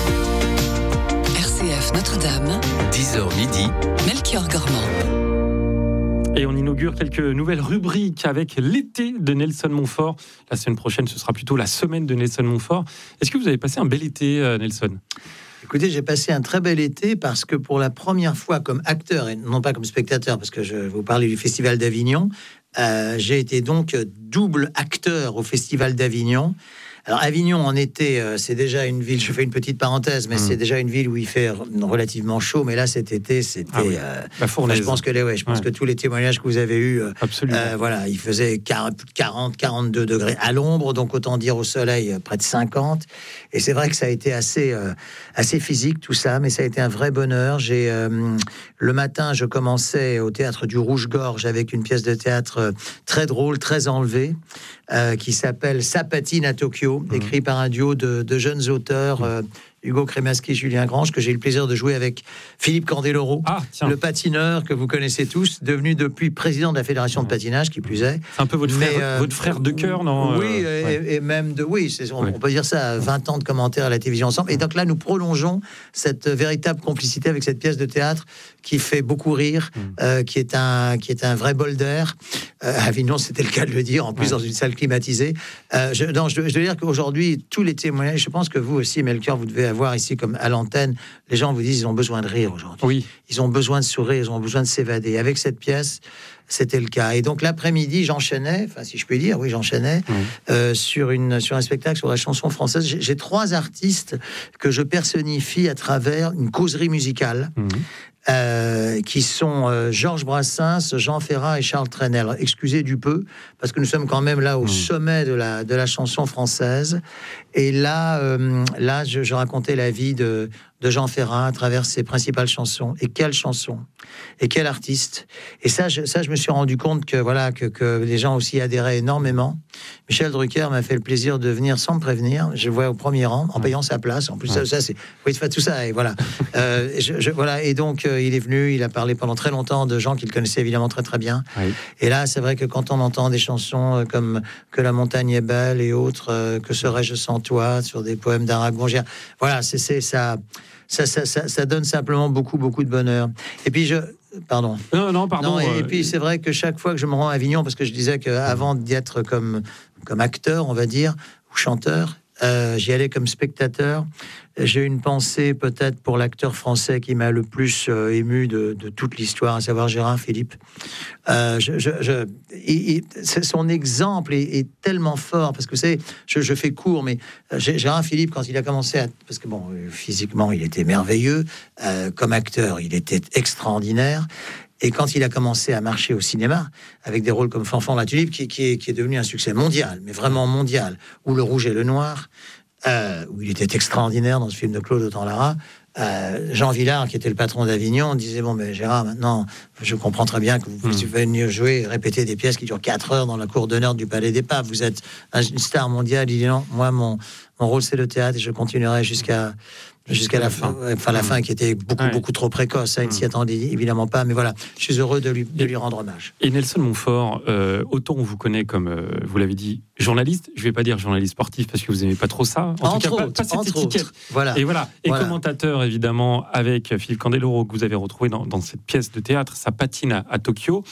[SPEAKER 3] R C F Notre-Dame,
[SPEAKER 8] dix heures midi,
[SPEAKER 3] Melchior Gormand.
[SPEAKER 2] Et on inaugure quelques nouvelles rubriques avec l'été de Nelson Montfort. La semaine prochaine, ce sera plutôt la semaine de Nelson Montfort. Est-ce que vous avez passé un bel été, Nelson ?
[SPEAKER 7] Écoutez, j'ai passé un très bel été parce que pour la première fois comme acteur, et non pas comme spectateur, parce que je vais vous parler du Festival d'Avignon, euh, j'ai été donc double acteur au Festival d'Avignon. Alors Avignon en été, euh, c'est déjà une ville, je fais une petite parenthèse, mais mmh. c'est déjà une ville où il fait relativement chaud, mais là cet été, c'était... Ah oui. euh,
[SPEAKER 2] la fournaise.
[SPEAKER 7] Enfin, je pense, que, les, ouais, je pense ouais. que tous les témoignages que vous avez eus, euh, euh, voilà, il faisait quarante, quarante-deux degrés à l'ombre, donc autant dire au soleil, près de cinquante. Et c'est vrai que ça a été assez, euh, assez physique tout ça, mais ça a été un vrai bonheur. J'ai, euh, le matin, je commençais au Théâtre du Rouge-Gorge avec une pièce de théâtre très drôle, très enlevée, euh, qui s'appelle Ça patine à Tokyo, mmh. écrit par un duo de, de jeunes auteurs, euh, Hugo Crémaschi, Julien Grange, que j'ai eu le plaisir de jouer avec Philippe Candeloro, ah, le patineur que vous connaissez tous, devenu depuis président de la Fédération de patinage, qui plus est.
[SPEAKER 2] C'est un peu votre frère, Mais, euh, votre frère de cœur, non ?
[SPEAKER 7] Oui, euh, et, ouais. et même de... Oui, c'est, on, ouais. on peut dire ça, vingt ans de commentaires à la télévision ensemble. Et donc là, nous prolongeons cette véritable complicité avec cette pièce de théâtre qui fait beaucoup rire, mmh. euh, qui, est un, qui est un vrai bol d'air. Euh, à Avignon, c'était le cas de le dire, en plus ouais. dans une salle climatisée. Euh, je, non, je, je dois dire qu'aujourd'hui, tous les témoignages, je pense que vous aussi, Melchior, vous devez avoir ici comme à l'antenne, les gens vous disent ils ont besoin de rire aujourd'hui.
[SPEAKER 2] Oui.
[SPEAKER 7] Ils ont besoin de sourire, ils ont besoin de s'évader. Avec cette pièce, c'était le cas. Et donc l'après-midi, j'enchaînais, enfin si je puis dire, oui, j'enchaînais oui. Euh, sur une sur un spectacle sur la chanson française. J'ai, j'ai trois artistes que je personnifie à travers une causerie musicale. Mmh. Euh, qui sont euh, Georges Brassens, Jean Ferrat et Charles Trenet. Alors, excusez du peu, parce que nous sommes quand même là au mmh. sommet de la, de la chanson française. Et là, euh, là je, je racontais la vie de, de Jean Ferrat à travers ses principales chansons. Et quelle chanson! Et quel artiste! Et ça je, ça, je me suis rendu compte que, voilà, que, que les gens aussi adhéraient énormément. Michel Drucker m'a fait le plaisir de venir sans me prévenir. Je le vois au premier rang, en payant sa place. En plus, ouais. ça, ça, c'est... Oui, tout ça, et voilà. euh, je, je, voilà. Et donc, euh, il est venu, il a parlé pendant très longtemps de gens qu'il connaissait évidemment très très bien. Oui. Et là, c'est vrai que quand on entend des chansons comme Que la montagne est belle et autres, euh, Que serais-je sans toi, sur des poèmes d'Aragon, voilà, c'est, c'est ça, ça, ça, ça, ça donne simplement beaucoup beaucoup de bonheur. Et puis je, pardon.
[SPEAKER 2] Non, non, pardon.
[SPEAKER 7] Non, et,
[SPEAKER 2] euh,
[SPEAKER 7] et puis c'est vrai que chaque fois que je me rends à Avignon, parce que je disais qu'avant d'y être comme, comme acteur, on va dire, ou chanteur, euh, j'y allais comme spectateur. J'ai une pensée peut-être pour l'acteur français qui m'a le plus euh, ému de, de toute l'histoire, à savoir Gérard Philippe. Euh, je, je, je, et, et son exemple est, est tellement fort, parce que c'est, je, je fais court, mais Gérard Philippe, quand il a commencé à... Parce que bon, physiquement, il était merveilleux. Euh, comme acteur, il était extraordinaire. Et quand il a commencé à marcher au cinéma, avec des rôles comme Fanfan la Tulipe, qui, qui, est, qui est devenu un succès mondial, mais vraiment mondial, ou Le Rouge et le Noir, euh, où il était extraordinaire dans ce film de Claude Autant-Lara, euh, Jean Villard, qui était le patron d'Avignon, disait « Bon, mais Gérard, maintenant, je comprends très bien que vous pouvez venir jouer, répéter des pièces qui durent quatre heures dans la cour d'honneur du Palais des Papes. Vous êtes une star mondiale. » Il dit « Non, moi, mon, mon rôle, c'est le théâtre, et je continuerai jusqu'à... » jusqu'à la fin, enfin la fin qui était beaucoup ouais. beaucoup trop précoce, ça, il ne s'y attendait évidemment pas, mais voilà, je suis heureux de lui, de lui rendre hommage.
[SPEAKER 2] Et Nelson Montfort, euh, autant on vous connaît comme, euh, vous l'avez dit, journaliste, je ne vais pas dire journaliste sportif parce que vous n'aimez pas trop ça, en
[SPEAKER 7] entre
[SPEAKER 2] tout cas
[SPEAKER 7] autres,
[SPEAKER 2] pas, pas cette étiquette.
[SPEAKER 7] Autres. Voilà.
[SPEAKER 2] Et voilà, et
[SPEAKER 7] voilà.
[SPEAKER 2] commentateur évidemment avec Philippe Candeloro que vous avez retrouvé dans, dans cette pièce de théâtre, Ça patine à, à Tokyo.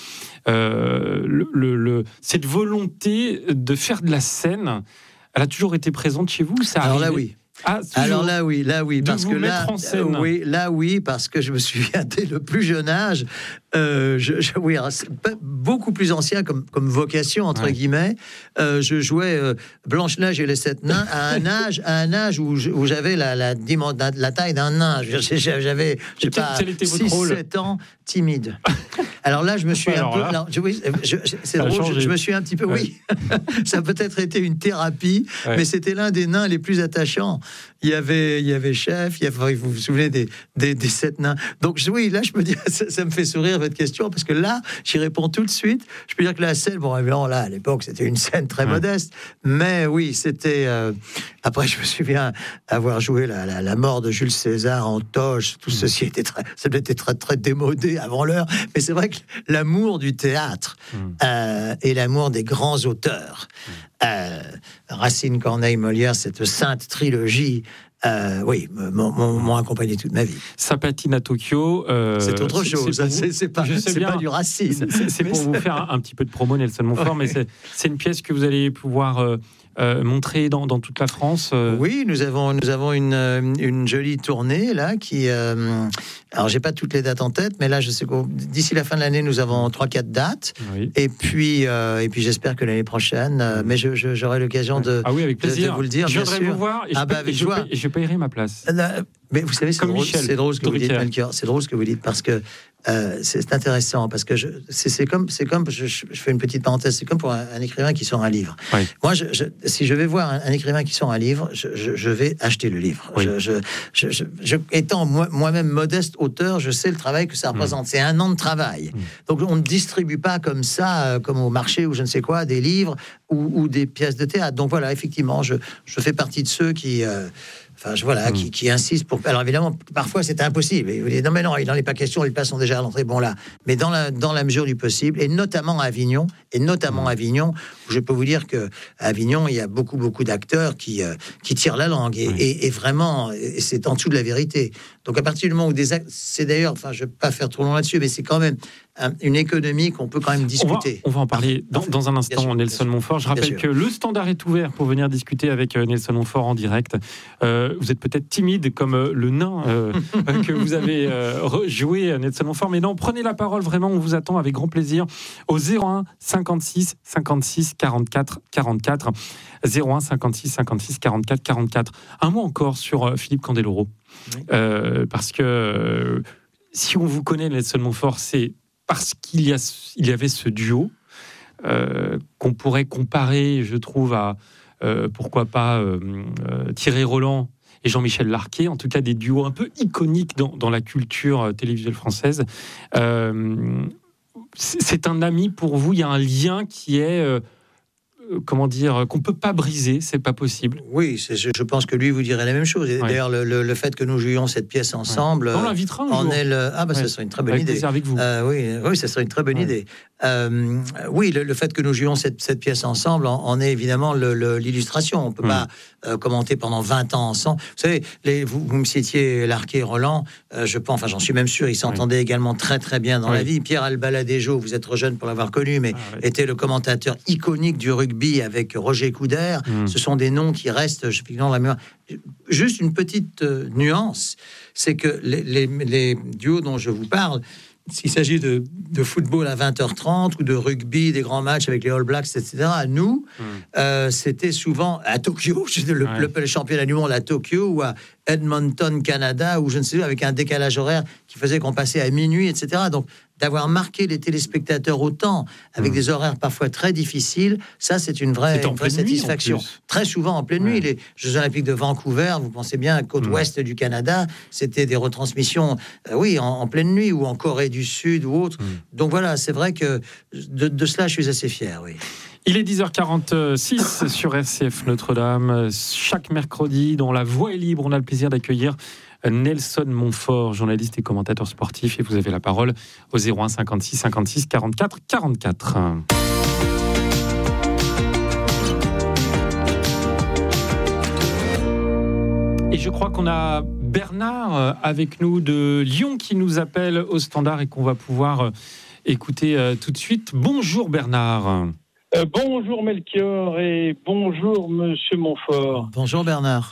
[SPEAKER 2] Euh, le, le, le, cette volonté de faire de la scène, elle a toujours été présente chez vous, ça
[SPEAKER 7] Alors
[SPEAKER 2] arrivait...
[SPEAKER 7] là oui.
[SPEAKER 2] Ah,
[SPEAKER 7] Alors là oui, là oui, parce que là,
[SPEAKER 2] euh,
[SPEAKER 7] oui, là oui, parce que je me souviens dès le plus jeune âge, euh, je, je, oui, beaucoup plus ancien comme, comme vocation entre ouais. guillemets, euh, je jouais euh, Blanche Neige et les sept nains à un âge, à un âge où, où j'avais la, la, la, la taille d'un nain, j'avais, je sais pas, six sept ans, timide. Alors là, je me suis alors un peu, alors, je, oui, je, je, c'est drôle, je, je me suis un petit peu, ouais. oui, ça a peut-être été une thérapie, ouais. mais c'était l'un des nains les plus attachants. Il y avait, il y avait Chef, il y avait, vous vous souvenez des, des, des sept nains. Donc oui, là, je peux dire, ça, ça me fait sourire votre question, parce que là, j'y réponds tout de suite. Je peux dire que la scène, bon, évidemment, là, à l'époque, c'était une scène très ouais. modeste, mais oui, c'était... Euh, après, je me souviens avoir joué la, la, la mort de Jules César en toge, tout mmh. ceci était très, ça était très, très démodé avant l'heure, mais c'est vrai que l'amour du théâtre mmh. euh, et l'amour des grands auteurs, mmh. euh, Racine, Corneille, Molière, cette sainte trilogie, Euh, oui, m'ont accompagné toute ma vie.
[SPEAKER 2] Ça patine à Tokyo. Euh,
[SPEAKER 7] c'est autre chose. C'est pas, pas du Racine.
[SPEAKER 2] C'est pour vous faire un, un petit peu de promo, Nelson Montfort, ouais. mais c'est une pièce que vous allez pouvoir euh, euh, montrer dans, dans toute la France. Euh.
[SPEAKER 7] Oui, nous avons nous avons une, une jolie tournée là qui. Euh, alors, j'ai pas toutes les dates en tête, mais là, je sais que d'ici la fin de l'année, nous avons trois, quatre dates. Oui. Et puis, euh, et puis, j'espère que l'année prochaine, euh, mais je, je, j'aurai l'occasion de,
[SPEAKER 2] ah oui, avec plaisir.
[SPEAKER 7] de, de vous le dire.
[SPEAKER 2] Je viendrai vous voir et, ah je, bah, paye, et, je, paye, et je payerai ma place.
[SPEAKER 7] Là, mais vous savez, c'est drôle, c'est drôle ce que vous dites, Melchior. C'est drôle ce que vous dites parce que euh, c'est intéressant parce que c'est comme, c'est comme, je, je fais une petite parenthèse, c'est comme pour un, un écrivain qui sort un livre. Oui. Moi, je, je, si je vais voir un, un écrivain qui sort un livre, je, je, je vais acheter le livre. Oui. Je, je, je, je, je, étant moi-même modeste auteur, je sais le travail que ça représente. Mmh. C'est un an de travail. Mmh. Donc, on ne distribue pas comme ça, euh, comme au marché ou je ne sais quoi, des livres ou, ou des pièces de théâtre. Donc voilà, effectivement, je, je fais partie de ceux qui... Euh, Enfin, je, voilà, mmh. qui, qui insiste pour. Alors évidemment, parfois c'est impossible. Et vous dites non, mais non, il n'en est pas question. Les places sont déjà à l'entrée. Bon là, mais dans la dans la mesure du possible, et notamment à Avignon, et notamment à Avignon, où je peux vous dire que à Avignon, il y a beaucoup beaucoup d'acteurs qui euh, qui tirent la langue et, mmh. et, et vraiment, et c'est en dessous de la vérité. Donc à partir du moment où des actes, c'est d'ailleurs, enfin, je vais pas faire trop long là-dessus, mais c'est quand même un, une économie qu'on peut quand même discuter.
[SPEAKER 2] On va, on va en parler dans, dans un instant, sûr, Nelson Montfort. Je rappelle que le standard est ouvert pour venir discuter avec euh, Nelson Montfort en direct. Euh, vous êtes peut-être timide comme euh, le nain euh, que vous avez euh, rejoué, Nelson Montfort, mais non, prenez la parole, vraiment, on vous attend avec grand plaisir au zéro un cinquante-six cinquante-six quarante-quatre quarante-quatre. zéro un cinquante-six cinquante-six quarante-quatre quarante-quatre. Un mot encore sur euh, Philippe Candeloro. Oui. Euh, parce que euh, si on vous connaît, Nelson Montfort, c'est parce qu'il y, a, il y avait ce duo euh, qu'on pourrait comparer, je trouve, à euh, pourquoi pas euh, euh, Thierry Roland et Jean-Michel Larquet, en tout cas des duos un peu iconiques dans, dans la culture télévisuelle française. Euh, c'est un ami pour vous, il y a un lien qui est... Euh, comment dire, qu'on peut pas briser, c'est pas possible.
[SPEAKER 7] Oui, c'est, je, je pense que lui vous dirait la même chose. Et
[SPEAKER 2] Ouais.
[SPEAKER 7] d'ailleurs, le, le, le fait que nous jouions cette pièce ensemble,
[SPEAKER 2] Ouais. On l'invitera un
[SPEAKER 7] en
[SPEAKER 2] jour.
[SPEAKER 7] est le... Ah bah
[SPEAKER 2] Ouais.
[SPEAKER 7] ça serait une très bonne
[SPEAKER 2] Avec
[SPEAKER 7] idée.
[SPEAKER 2] plaisir avec vous.
[SPEAKER 7] Euh, oui, oui, ça serait une très bonne
[SPEAKER 2] Ouais.
[SPEAKER 7] idée. Euh, oui, le, le fait que nous jouions cette, cette pièce ensemble en, en est évidemment le, le, l'illustration. On peut
[SPEAKER 2] Mm.
[SPEAKER 7] pas euh, commenter pendant vingt ans ensemble. Vous savez, les, vous, vous me citiez Larquet et Roland. Euh, je pense, enfin, j'en suis même sûr, ils s'entendaient également très très bien dans
[SPEAKER 2] Oui.
[SPEAKER 7] la vie. Pierre Albaladejo, vous êtes trop jeune pour l'avoir connu, mais
[SPEAKER 2] Ah, ouais.
[SPEAKER 7] était le commentateur iconique du rugby avec Roger Coudert.
[SPEAKER 2] Mm.
[SPEAKER 7] Ce sont des noms qui restent, je dans la mémoire. Juste une petite euh, nuance, c'est que les, les, les duos dont je vous parle, s'il s'agit de, de football à vingt heures trente ou de rugby, des grands matchs avec les All Blacks, et cetera, nous,
[SPEAKER 2] Mm.
[SPEAKER 7] euh, c'était souvent à Tokyo, le,
[SPEAKER 2] Ouais.
[SPEAKER 7] le, le championnat du monde à Tokyo ou à Edmonton, Canada, ou je ne sais où, avec un décalage horaire qui faisait qu'on passait à minuit, et cetera. Donc, d'avoir marqué les téléspectateurs autant, avec
[SPEAKER 2] Mm.
[SPEAKER 7] des horaires parfois très difficiles, ça, c'est une vraie,
[SPEAKER 2] C'était en
[SPEAKER 7] une vraie
[SPEAKER 2] pleine nuit, en
[SPEAKER 7] satisfaction.
[SPEAKER 2] plus.
[SPEAKER 7] Très souvent en pleine
[SPEAKER 2] Ouais.
[SPEAKER 7] nuit. Les Jeux Olympiques de Vancouver, vous pensez bien, côte
[SPEAKER 2] Mm.
[SPEAKER 7] ouest du Canada, c'était des retransmissions, euh, oui, en, en pleine nuit, ou en Corée du Sud ou autre.
[SPEAKER 2] Mm.
[SPEAKER 7] Donc voilà, c'est vrai que de, de cela, je suis assez fier, oui.
[SPEAKER 2] Il est dix heures quarante-six sur R C F Notre-Dame. Chaque mercredi, dont la voix est libre, on a le plaisir d'accueillir Nelson Montfort, journaliste et commentateur sportif. Et vous avez la parole au zéro un cinquante-six cinquante-six quarante-quatre quarante-quatre. Et je crois qu'on a Bernard avec nous de Lyon qui nous appelle au standard et qu'on va pouvoir écouter tout de suite. Bonjour Bernard.
[SPEAKER 8] Euh, bonjour Melchior et bonjour Monsieur Montfort.
[SPEAKER 7] Bonjour Bernard.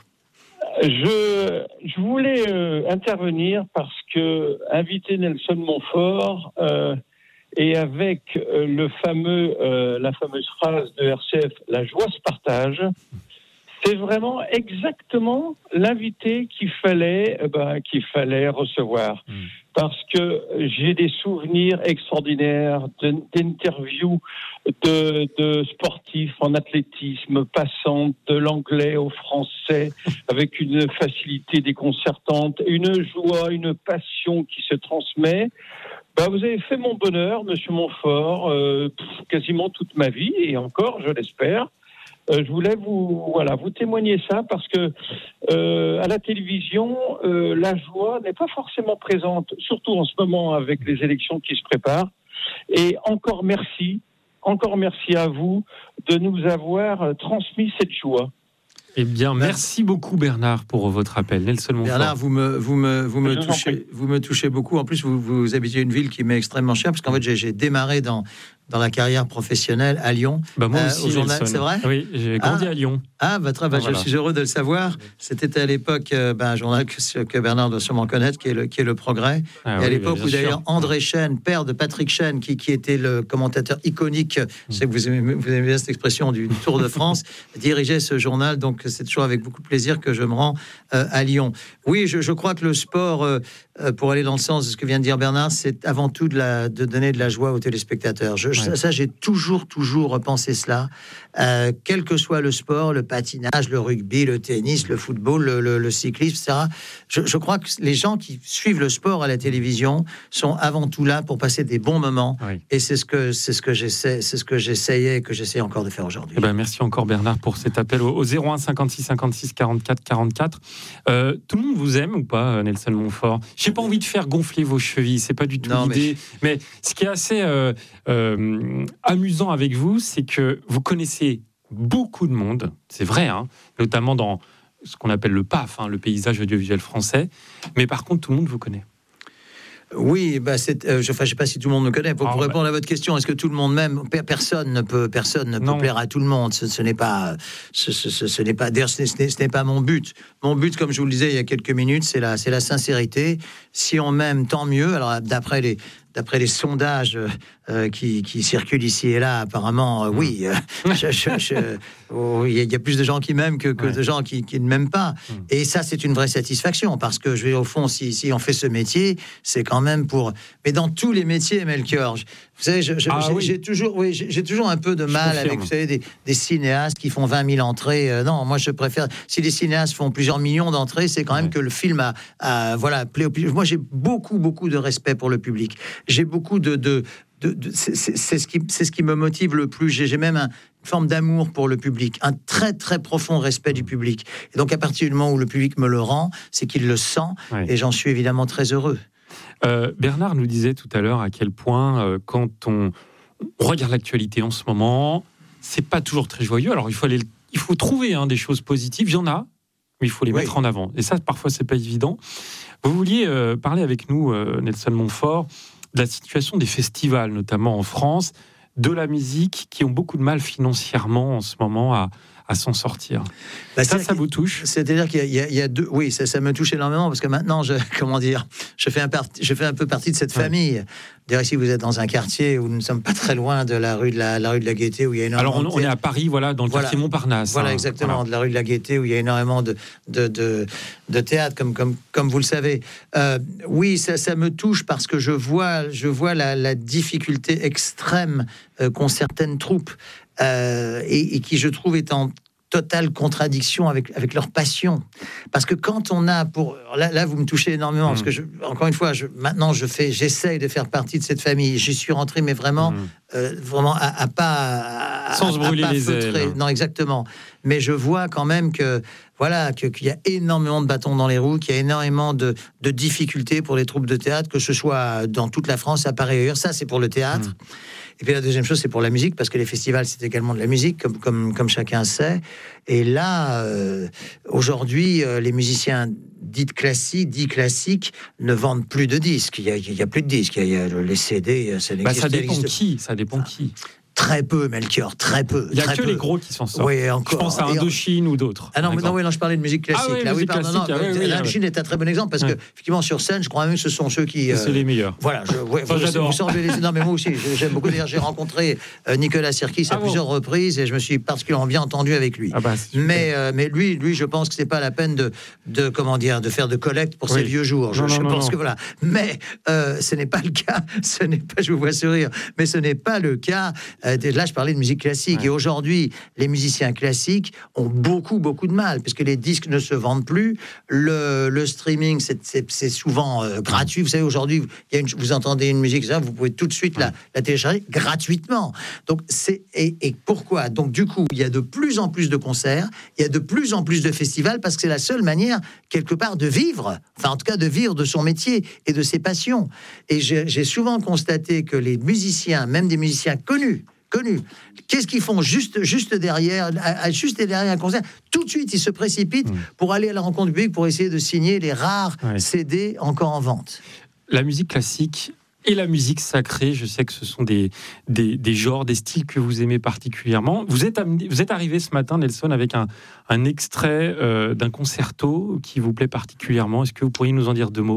[SPEAKER 8] Je, je voulais euh, intervenir parce que inviter Nelson Montfort euh, et avec euh, le fameux, euh, la fameuse phrase de R C F, la joie se partage. C'est vraiment exactement l'invité qu'il fallait, euh, ben, qu'il fallait recevoir. Mmh. Parce que j'ai des souvenirs extraordinaires de, d'interviews de, de sportifs en athlétisme, passant de l'anglais au français, avec une facilité déconcertante, une joie, une passion qui se transmet. Ben, vous avez fait mon bonheur, Monsieur Montfort, euh, quasiment toute ma vie, et encore, je l'espère. Euh, je voulais vous, voilà, vous témoigner ça parce que euh, à la télévision, euh, la joie n'est pas forcément présente, surtout en ce moment avec les élections qui se préparent. Et encore merci, encore merci à vous de nous avoir transmis cette joie.
[SPEAKER 2] Eh bien, merci beaucoup Bernard pour votre appel. Nelson Montfort.
[SPEAKER 7] Bernard, vous me, vous me, vous me touchez, vous me touchez beaucoup. En plus, vous, vous habitez une ville qui m'est extrêmement chère parce qu'en fait, j'ai, j'ai démarré dans dans la carrière professionnelle à Lyon.
[SPEAKER 2] Bah moi aussi,
[SPEAKER 7] euh, au journal,
[SPEAKER 2] Nelson.
[SPEAKER 7] c'est vrai ?
[SPEAKER 2] Oui, j'ai grandi
[SPEAKER 7] ah,
[SPEAKER 2] à Lyon.
[SPEAKER 7] Ah, bah, très, bah, ah, voilà. Je suis heureux de le savoir. C'était à l'époque euh, bah, un journal que, que Bernard doit sûrement connaître, qui est le, qui est le Progrès. Ah, et oui, à l'époque où d'ailleurs sûr. André Chêne, père de Patrick Chêne, qui, qui était le commentateur iconique, mmh. je sais que vous aimez, vous aimez bien cette expression du Tour de France, dirigeait ce journal. Donc c'est toujours avec beaucoup de plaisir que je me rends euh, à Lyon. Oui, je, je crois que le sport, euh, pour aller dans le sens de ce que vient de dire Bernard, c'est avant tout de, la, de donner de la joie aux téléspectateurs. Je, ouais. Ça, ça j'ai tout toujours, toujours pensé cela, euh, quel que soit le sport, le patinage, le rugby, le tennis, le football, le, le, le cyclisme, et cetera. Je, je crois que les gens qui suivent le sport à la télévision sont avant tout là pour passer des bons moments. Oui. Et c'est ce que c'est ce que j'essaie, c'est ce que j'essayais et que j'essaie encore de faire aujourd'hui.
[SPEAKER 2] Eh ben, merci encore Bernard pour cet appel au, au zéro un cinquante-six cinquante-six quarante-quatre quarante-quatre. Euh, tout le monde vous aime ou pas, Nelson Montfort ? J'ai pas envie de faire gonfler vos chevilles, c'est pas du tout non, l'idée. Mais... mais ce qui est assez euh, euh, amusant avec vous, c'est que vous connaissez beaucoup de monde, c'est vrai, hein, notamment dans ce qu'on appelle le P A F, hein, le paysage audiovisuel français, mais par contre, tout le monde vous connaît.
[SPEAKER 7] Oui, bah c'est, euh, je ne sais pas si tout le monde me connaît. Pour, ah, pour répondre bah... à votre question, est-ce que tout le monde m'aime ? Personne ne peut, personne ne peut plaire à tout le monde. Ce, ce n'est pas, ce, ce, ce, ce n'est pas. D'ailleurs, ce n'est, ce n'est pas mon but. Mon but, comme je vous le disais il y a quelques minutes, c'est la, c'est la sincérité. Si on m'aime, tant mieux. Alors, d'après les. D'après les sondages euh, qui, qui circulent ici et là, apparemment, euh, oui, euh, je, je, je, oh, il y a plus de gens qui m'aiment que, que ouais. de gens qui, qui ne m'aiment pas. Mm. Et ça, c'est une vraie satisfaction, parce que, je vais au fond, si, si on fait ce métier, c'est quand même pour... Mais dans tous les métiers, Melchior, vous savez, je, je, ah, j'ai, oui. j'ai, toujours, oui, j'ai, j'ai toujours un peu de mal avec, vous savez, des, des cinéastes qui font vingt mille entrées. Euh, non, moi, je préfère... Si les cinéastes font plusieurs millions d'entrées, c'est quand même ouais. que le film a, a voilà, plaît au public. Moi, j'ai beaucoup, beaucoup de respect pour le public. J'ai beaucoup de, de, de, de c'est, c'est, c'est ce qui, c'est ce qui me motive le plus. J'ai, j'ai même un, une forme d'amour pour le public, un très très profond respect du public. Et donc à partir du moment où le public me le rend, c'est qu'il le sent, oui. Et j'en suis évidemment très heureux.
[SPEAKER 2] Euh, Bernard nous disait tout à l'heure à quel point euh, quand on, on regarde l'actualité en ce moment, c'est pas toujours très joyeux. Alors il faut aller, il faut trouver hein, des choses positives. Il y en a, mais il faut les oui. mettre en avant. Et ça, parfois, c'est pas évident. Vous vouliez euh, parler avec nous, euh, Nelson Montfort, de la situation des festivals, notamment en France, de la musique, qui ont beaucoup de mal financièrement en ce moment à, à s'en sortir. Bah, ça, ça vous touche ?
[SPEAKER 7] C'est-à-dire qu'il y a, il y a deux... Oui, ça, ça me touche énormément, parce que maintenant, je, comment dire, je fais un, part... je fais un peu partie de cette ouais. famille. D'ailleurs, ici, vous êtes dans un quartier où nous ne sommes pas très loin de la rue de la, la, rue de la Gaîté, où il y a énormément...
[SPEAKER 2] Alors, on, on est à Paris, voilà, dans le voilà. quartier Montparnasse.
[SPEAKER 7] Voilà,
[SPEAKER 2] hein.
[SPEAKER 7] exactement,
[SPEAKER 2] voilà.
[SPEAKER 7] de la rue de la Gaîté, où il y a énormément de, de, de, de théâtre, comme, comme, comme vous le savez. Euh, oui, ça, ça me touche, parce que je vois, je vois la, la difficulté extrême euh, qu'ont certaines troupes, euh, et, et qui, je trouve, est en totale contradiction avec, avec leur passion. Parce que quand on a pour... Là, là vous me touchez énormément, mmh. parce que, je, encore une fois, je, maintenant, je fais, j'essaye de faire partie de cette famille. J'y suis rentré, mais vraiment, mmh. euh, vraiment à, à pas... À,
[SPEAKER 2] Sans se brûler
[SPEAKER 7] à pas
[SPEAKER 2] les
[SPEAKER 7] feutrer.
[SPEAKER 2] ailes.
[SPEAKER 7] Non, exactement. Mais je vois quand même que, voilà, que, qu'il y a énormément de bâtons dans les roues, qu'il y a énormément de, de difficultés pour les troupes de théâtre, que ce soit dans toute la France, à Paris et ailleurs. Ça, c'est pour le théâtre. Mmh. Et puis la deuxième chose, c'est pour la musique, parce que les festivals, c'est également de la musique, comme, comme, comme chacun sait. Et là, euh, aujourd'hui, euh, les musiciens dits classiques, dits classiques, ne vendent plus de disques. Il y a, il y a plus de disques. Il y a les C D, ça n'existe
[SPEAKER 2] bah, ça dépend
[SPEAKER 7] existe...
[SPEAKER 2] qui, ça dépend qui.
[SPEAKER 7] Très peu, Melchior, très peu.
[SPEAKER 2] Il n'y a
[SPEAKER 7] très
[SPEAKER 2] que
[SPEAKER 7] peu.
[SPEAKER 2] les gros qui s'en sortent.
[SPEAKER 7] Oui, encore.
[SPEAKER 2] Je pense à Indochine ou d'autres.
[SPEAKER 7] Ah non, mais non, oui, non, je parlais de musique classique.
[SPEAKER 2] Ah oui,
[SPEAKER 7] là,
[SPEAKER 2] musique
[SPEAKER 7] oui, pardon,
[SPEAKER 2] classique.
[SPEAKER 7] non,
[SPEAKER 2] Ah oui, oui,
[SPEAKER 7] Indochine
[SPEAKER 2] oui.
[SPEAKER 7] est un très bon exemple, parce
[SPEAKER 2] ouais.
[SPEAKER 7] que, effectivement, sur scène, je crois même que ce sont ceux qui...
[SPEAKER 2] C'est euh, les meilleurs.
[SPEAKER 7] Voilà, je, ouais,
[SPEAKER 2] enfin,
[SPEAKER 7] vous,
[SPEAKER 2] j'adore.
[SPEAKER 7] Vous semblez les... Non, mais moi aussi, j'aime beaucoup. D'ailleurs, j'ai rencontré euh, Nicolas Sirkis à ah plusieurs bon. reprises, et je me suis particulièrement bien entendu avec lui.
[SPEAKER 2] Ah bah,
[SPEAKER 7] mais, euh, mais lui, lui, je pense que c'est pas la peine de, de, comment dire, de faire de collecte pour oui. ses vieux jours. Je, non, je non, pense non. que voilà. Mais euh, ce n'est pas le cas. Ce n'est pas, je vous vois sourire, mais ce n'est pas le cas. Euh, là, je parlais de musique classique. Ouais. Et aujourd'hui, les musiciens classiques ont beaucoup, beaucoup de mal, parce que les disques ne se vendent plus. Le, le streaming, c'est, c'est, c'est souvent euh, gratuit. Vous savez, aujourd'hui, il y a une, vous entendez une musique, ça, vous pouvez tout de suite la, la télécharger gratuitement. Donc, c'est, et, et pourquoi ? Donc, du coup, il y a de plus en plus de concerts, il y a de plus en plus de festivals, parce que c'est la seule manière, quelque part, de vivre, enfin, en tout cas, de vivre de son métier et de ses passions. Et j'ai, j'ai souvent constaté que les musiciens, même des musiciens connus, connus. Qu'est-ce qu'ils font juste, juste derrière, à, juste derrière un concert ? Tout de suite, ils se précipitent mmh. pour aller à la rencontre du public, pour essayer de signer les rares ouais. C D encore en vente.
[SPEAKER 2] La musique classique et la musique sacrée, je sais que ce sont des, des, des genres, des styles que vous aimez particulièrement. Vous êtes, amené, vous êtes arrivé ce matin, Nelson, avec un, un extrait euh, d'un concerto qui vous plaît particulièrement. Est-ce que vous pourriez nous en dire deux mots ?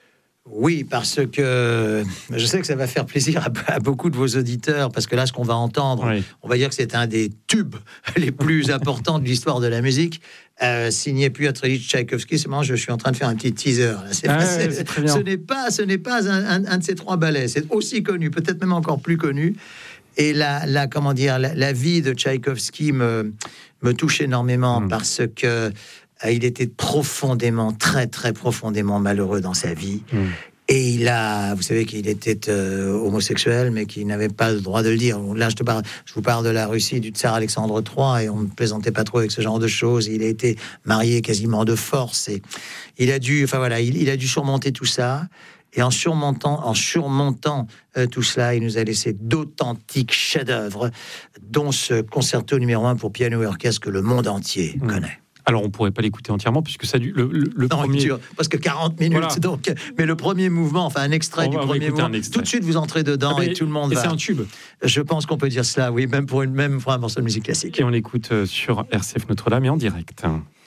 [SPEAKER 7] Oui, parce que je sais que ça va faire plaisir à, à beaucoup de vos auditeurs, parce que là, ce qu'on va entendre, oui. on va dire que c'est un des tubes les plus importants de l'histoire de la musique, euh, signé Piotr Ilyich Tchaïkovski. C'est marrant, je suis en train de faire un petit teaser. Là. C'est,
[SPEAKER 2] ah,
[SPEAKER 7] c'est,
[SPEAKER 2] ouais, c'est très bien.
[SPEAKER 7] Ce n'est pas, ce n'est pas un, un, un de ces trois ballets. C'est aussi connu, peut-être même encore plus connu. Et la, la comment dire, la, la vie de Tchaïkovski me, me touche énormément, mmh. parce que il était profondément, très, très profondément malheureux dans sa vie. Mmh. Et il a, vous savez qu'il était euh, homosexuel, mais qu'il n'avait pas le droit de le dire. Là, je, te parle, je vous parle de la Russie, du tsar Alexandre trois, et on ne plaisantait pas trop avec ce genre de choses. Il a été marié quasiment de force, et il a dû, enfin voilà, il, il a dû surmonter tout ça. Et en surmontant, en surmontant euh, tout cela, il nous a laissé d'authentiques chefs-d'œuvre, dont ce concerto numéro un pour piano et orchestre que le monde entier mmh. connaît.
[SPEAKER 2] Alors, on ne pourrait pas l'écouter entièrement, puisque ça du, le, le, le
[SPEAKER 7] non,
[SPEAKER 2] premier...
[SPEAKER 7] Dure, parce que quarante minutes, voilà. donc... Mais le premier mouvement, enfin un extrait on du premier mouvement, extrait. Tout de suite, vous entrez dedans ah, et, et tout le monde
[SPEAKER 2] et
[SPEAKER 7] va...
[SPEAKER 2] c'est un tube.
[SPEAKER 7] Je pense qu'on peut dire cela, oui, même pour, une, même pour un morceau de musique classique.
[SPEAKER 2] Et on l'écoute sur R C F Notre-Dame et en direct.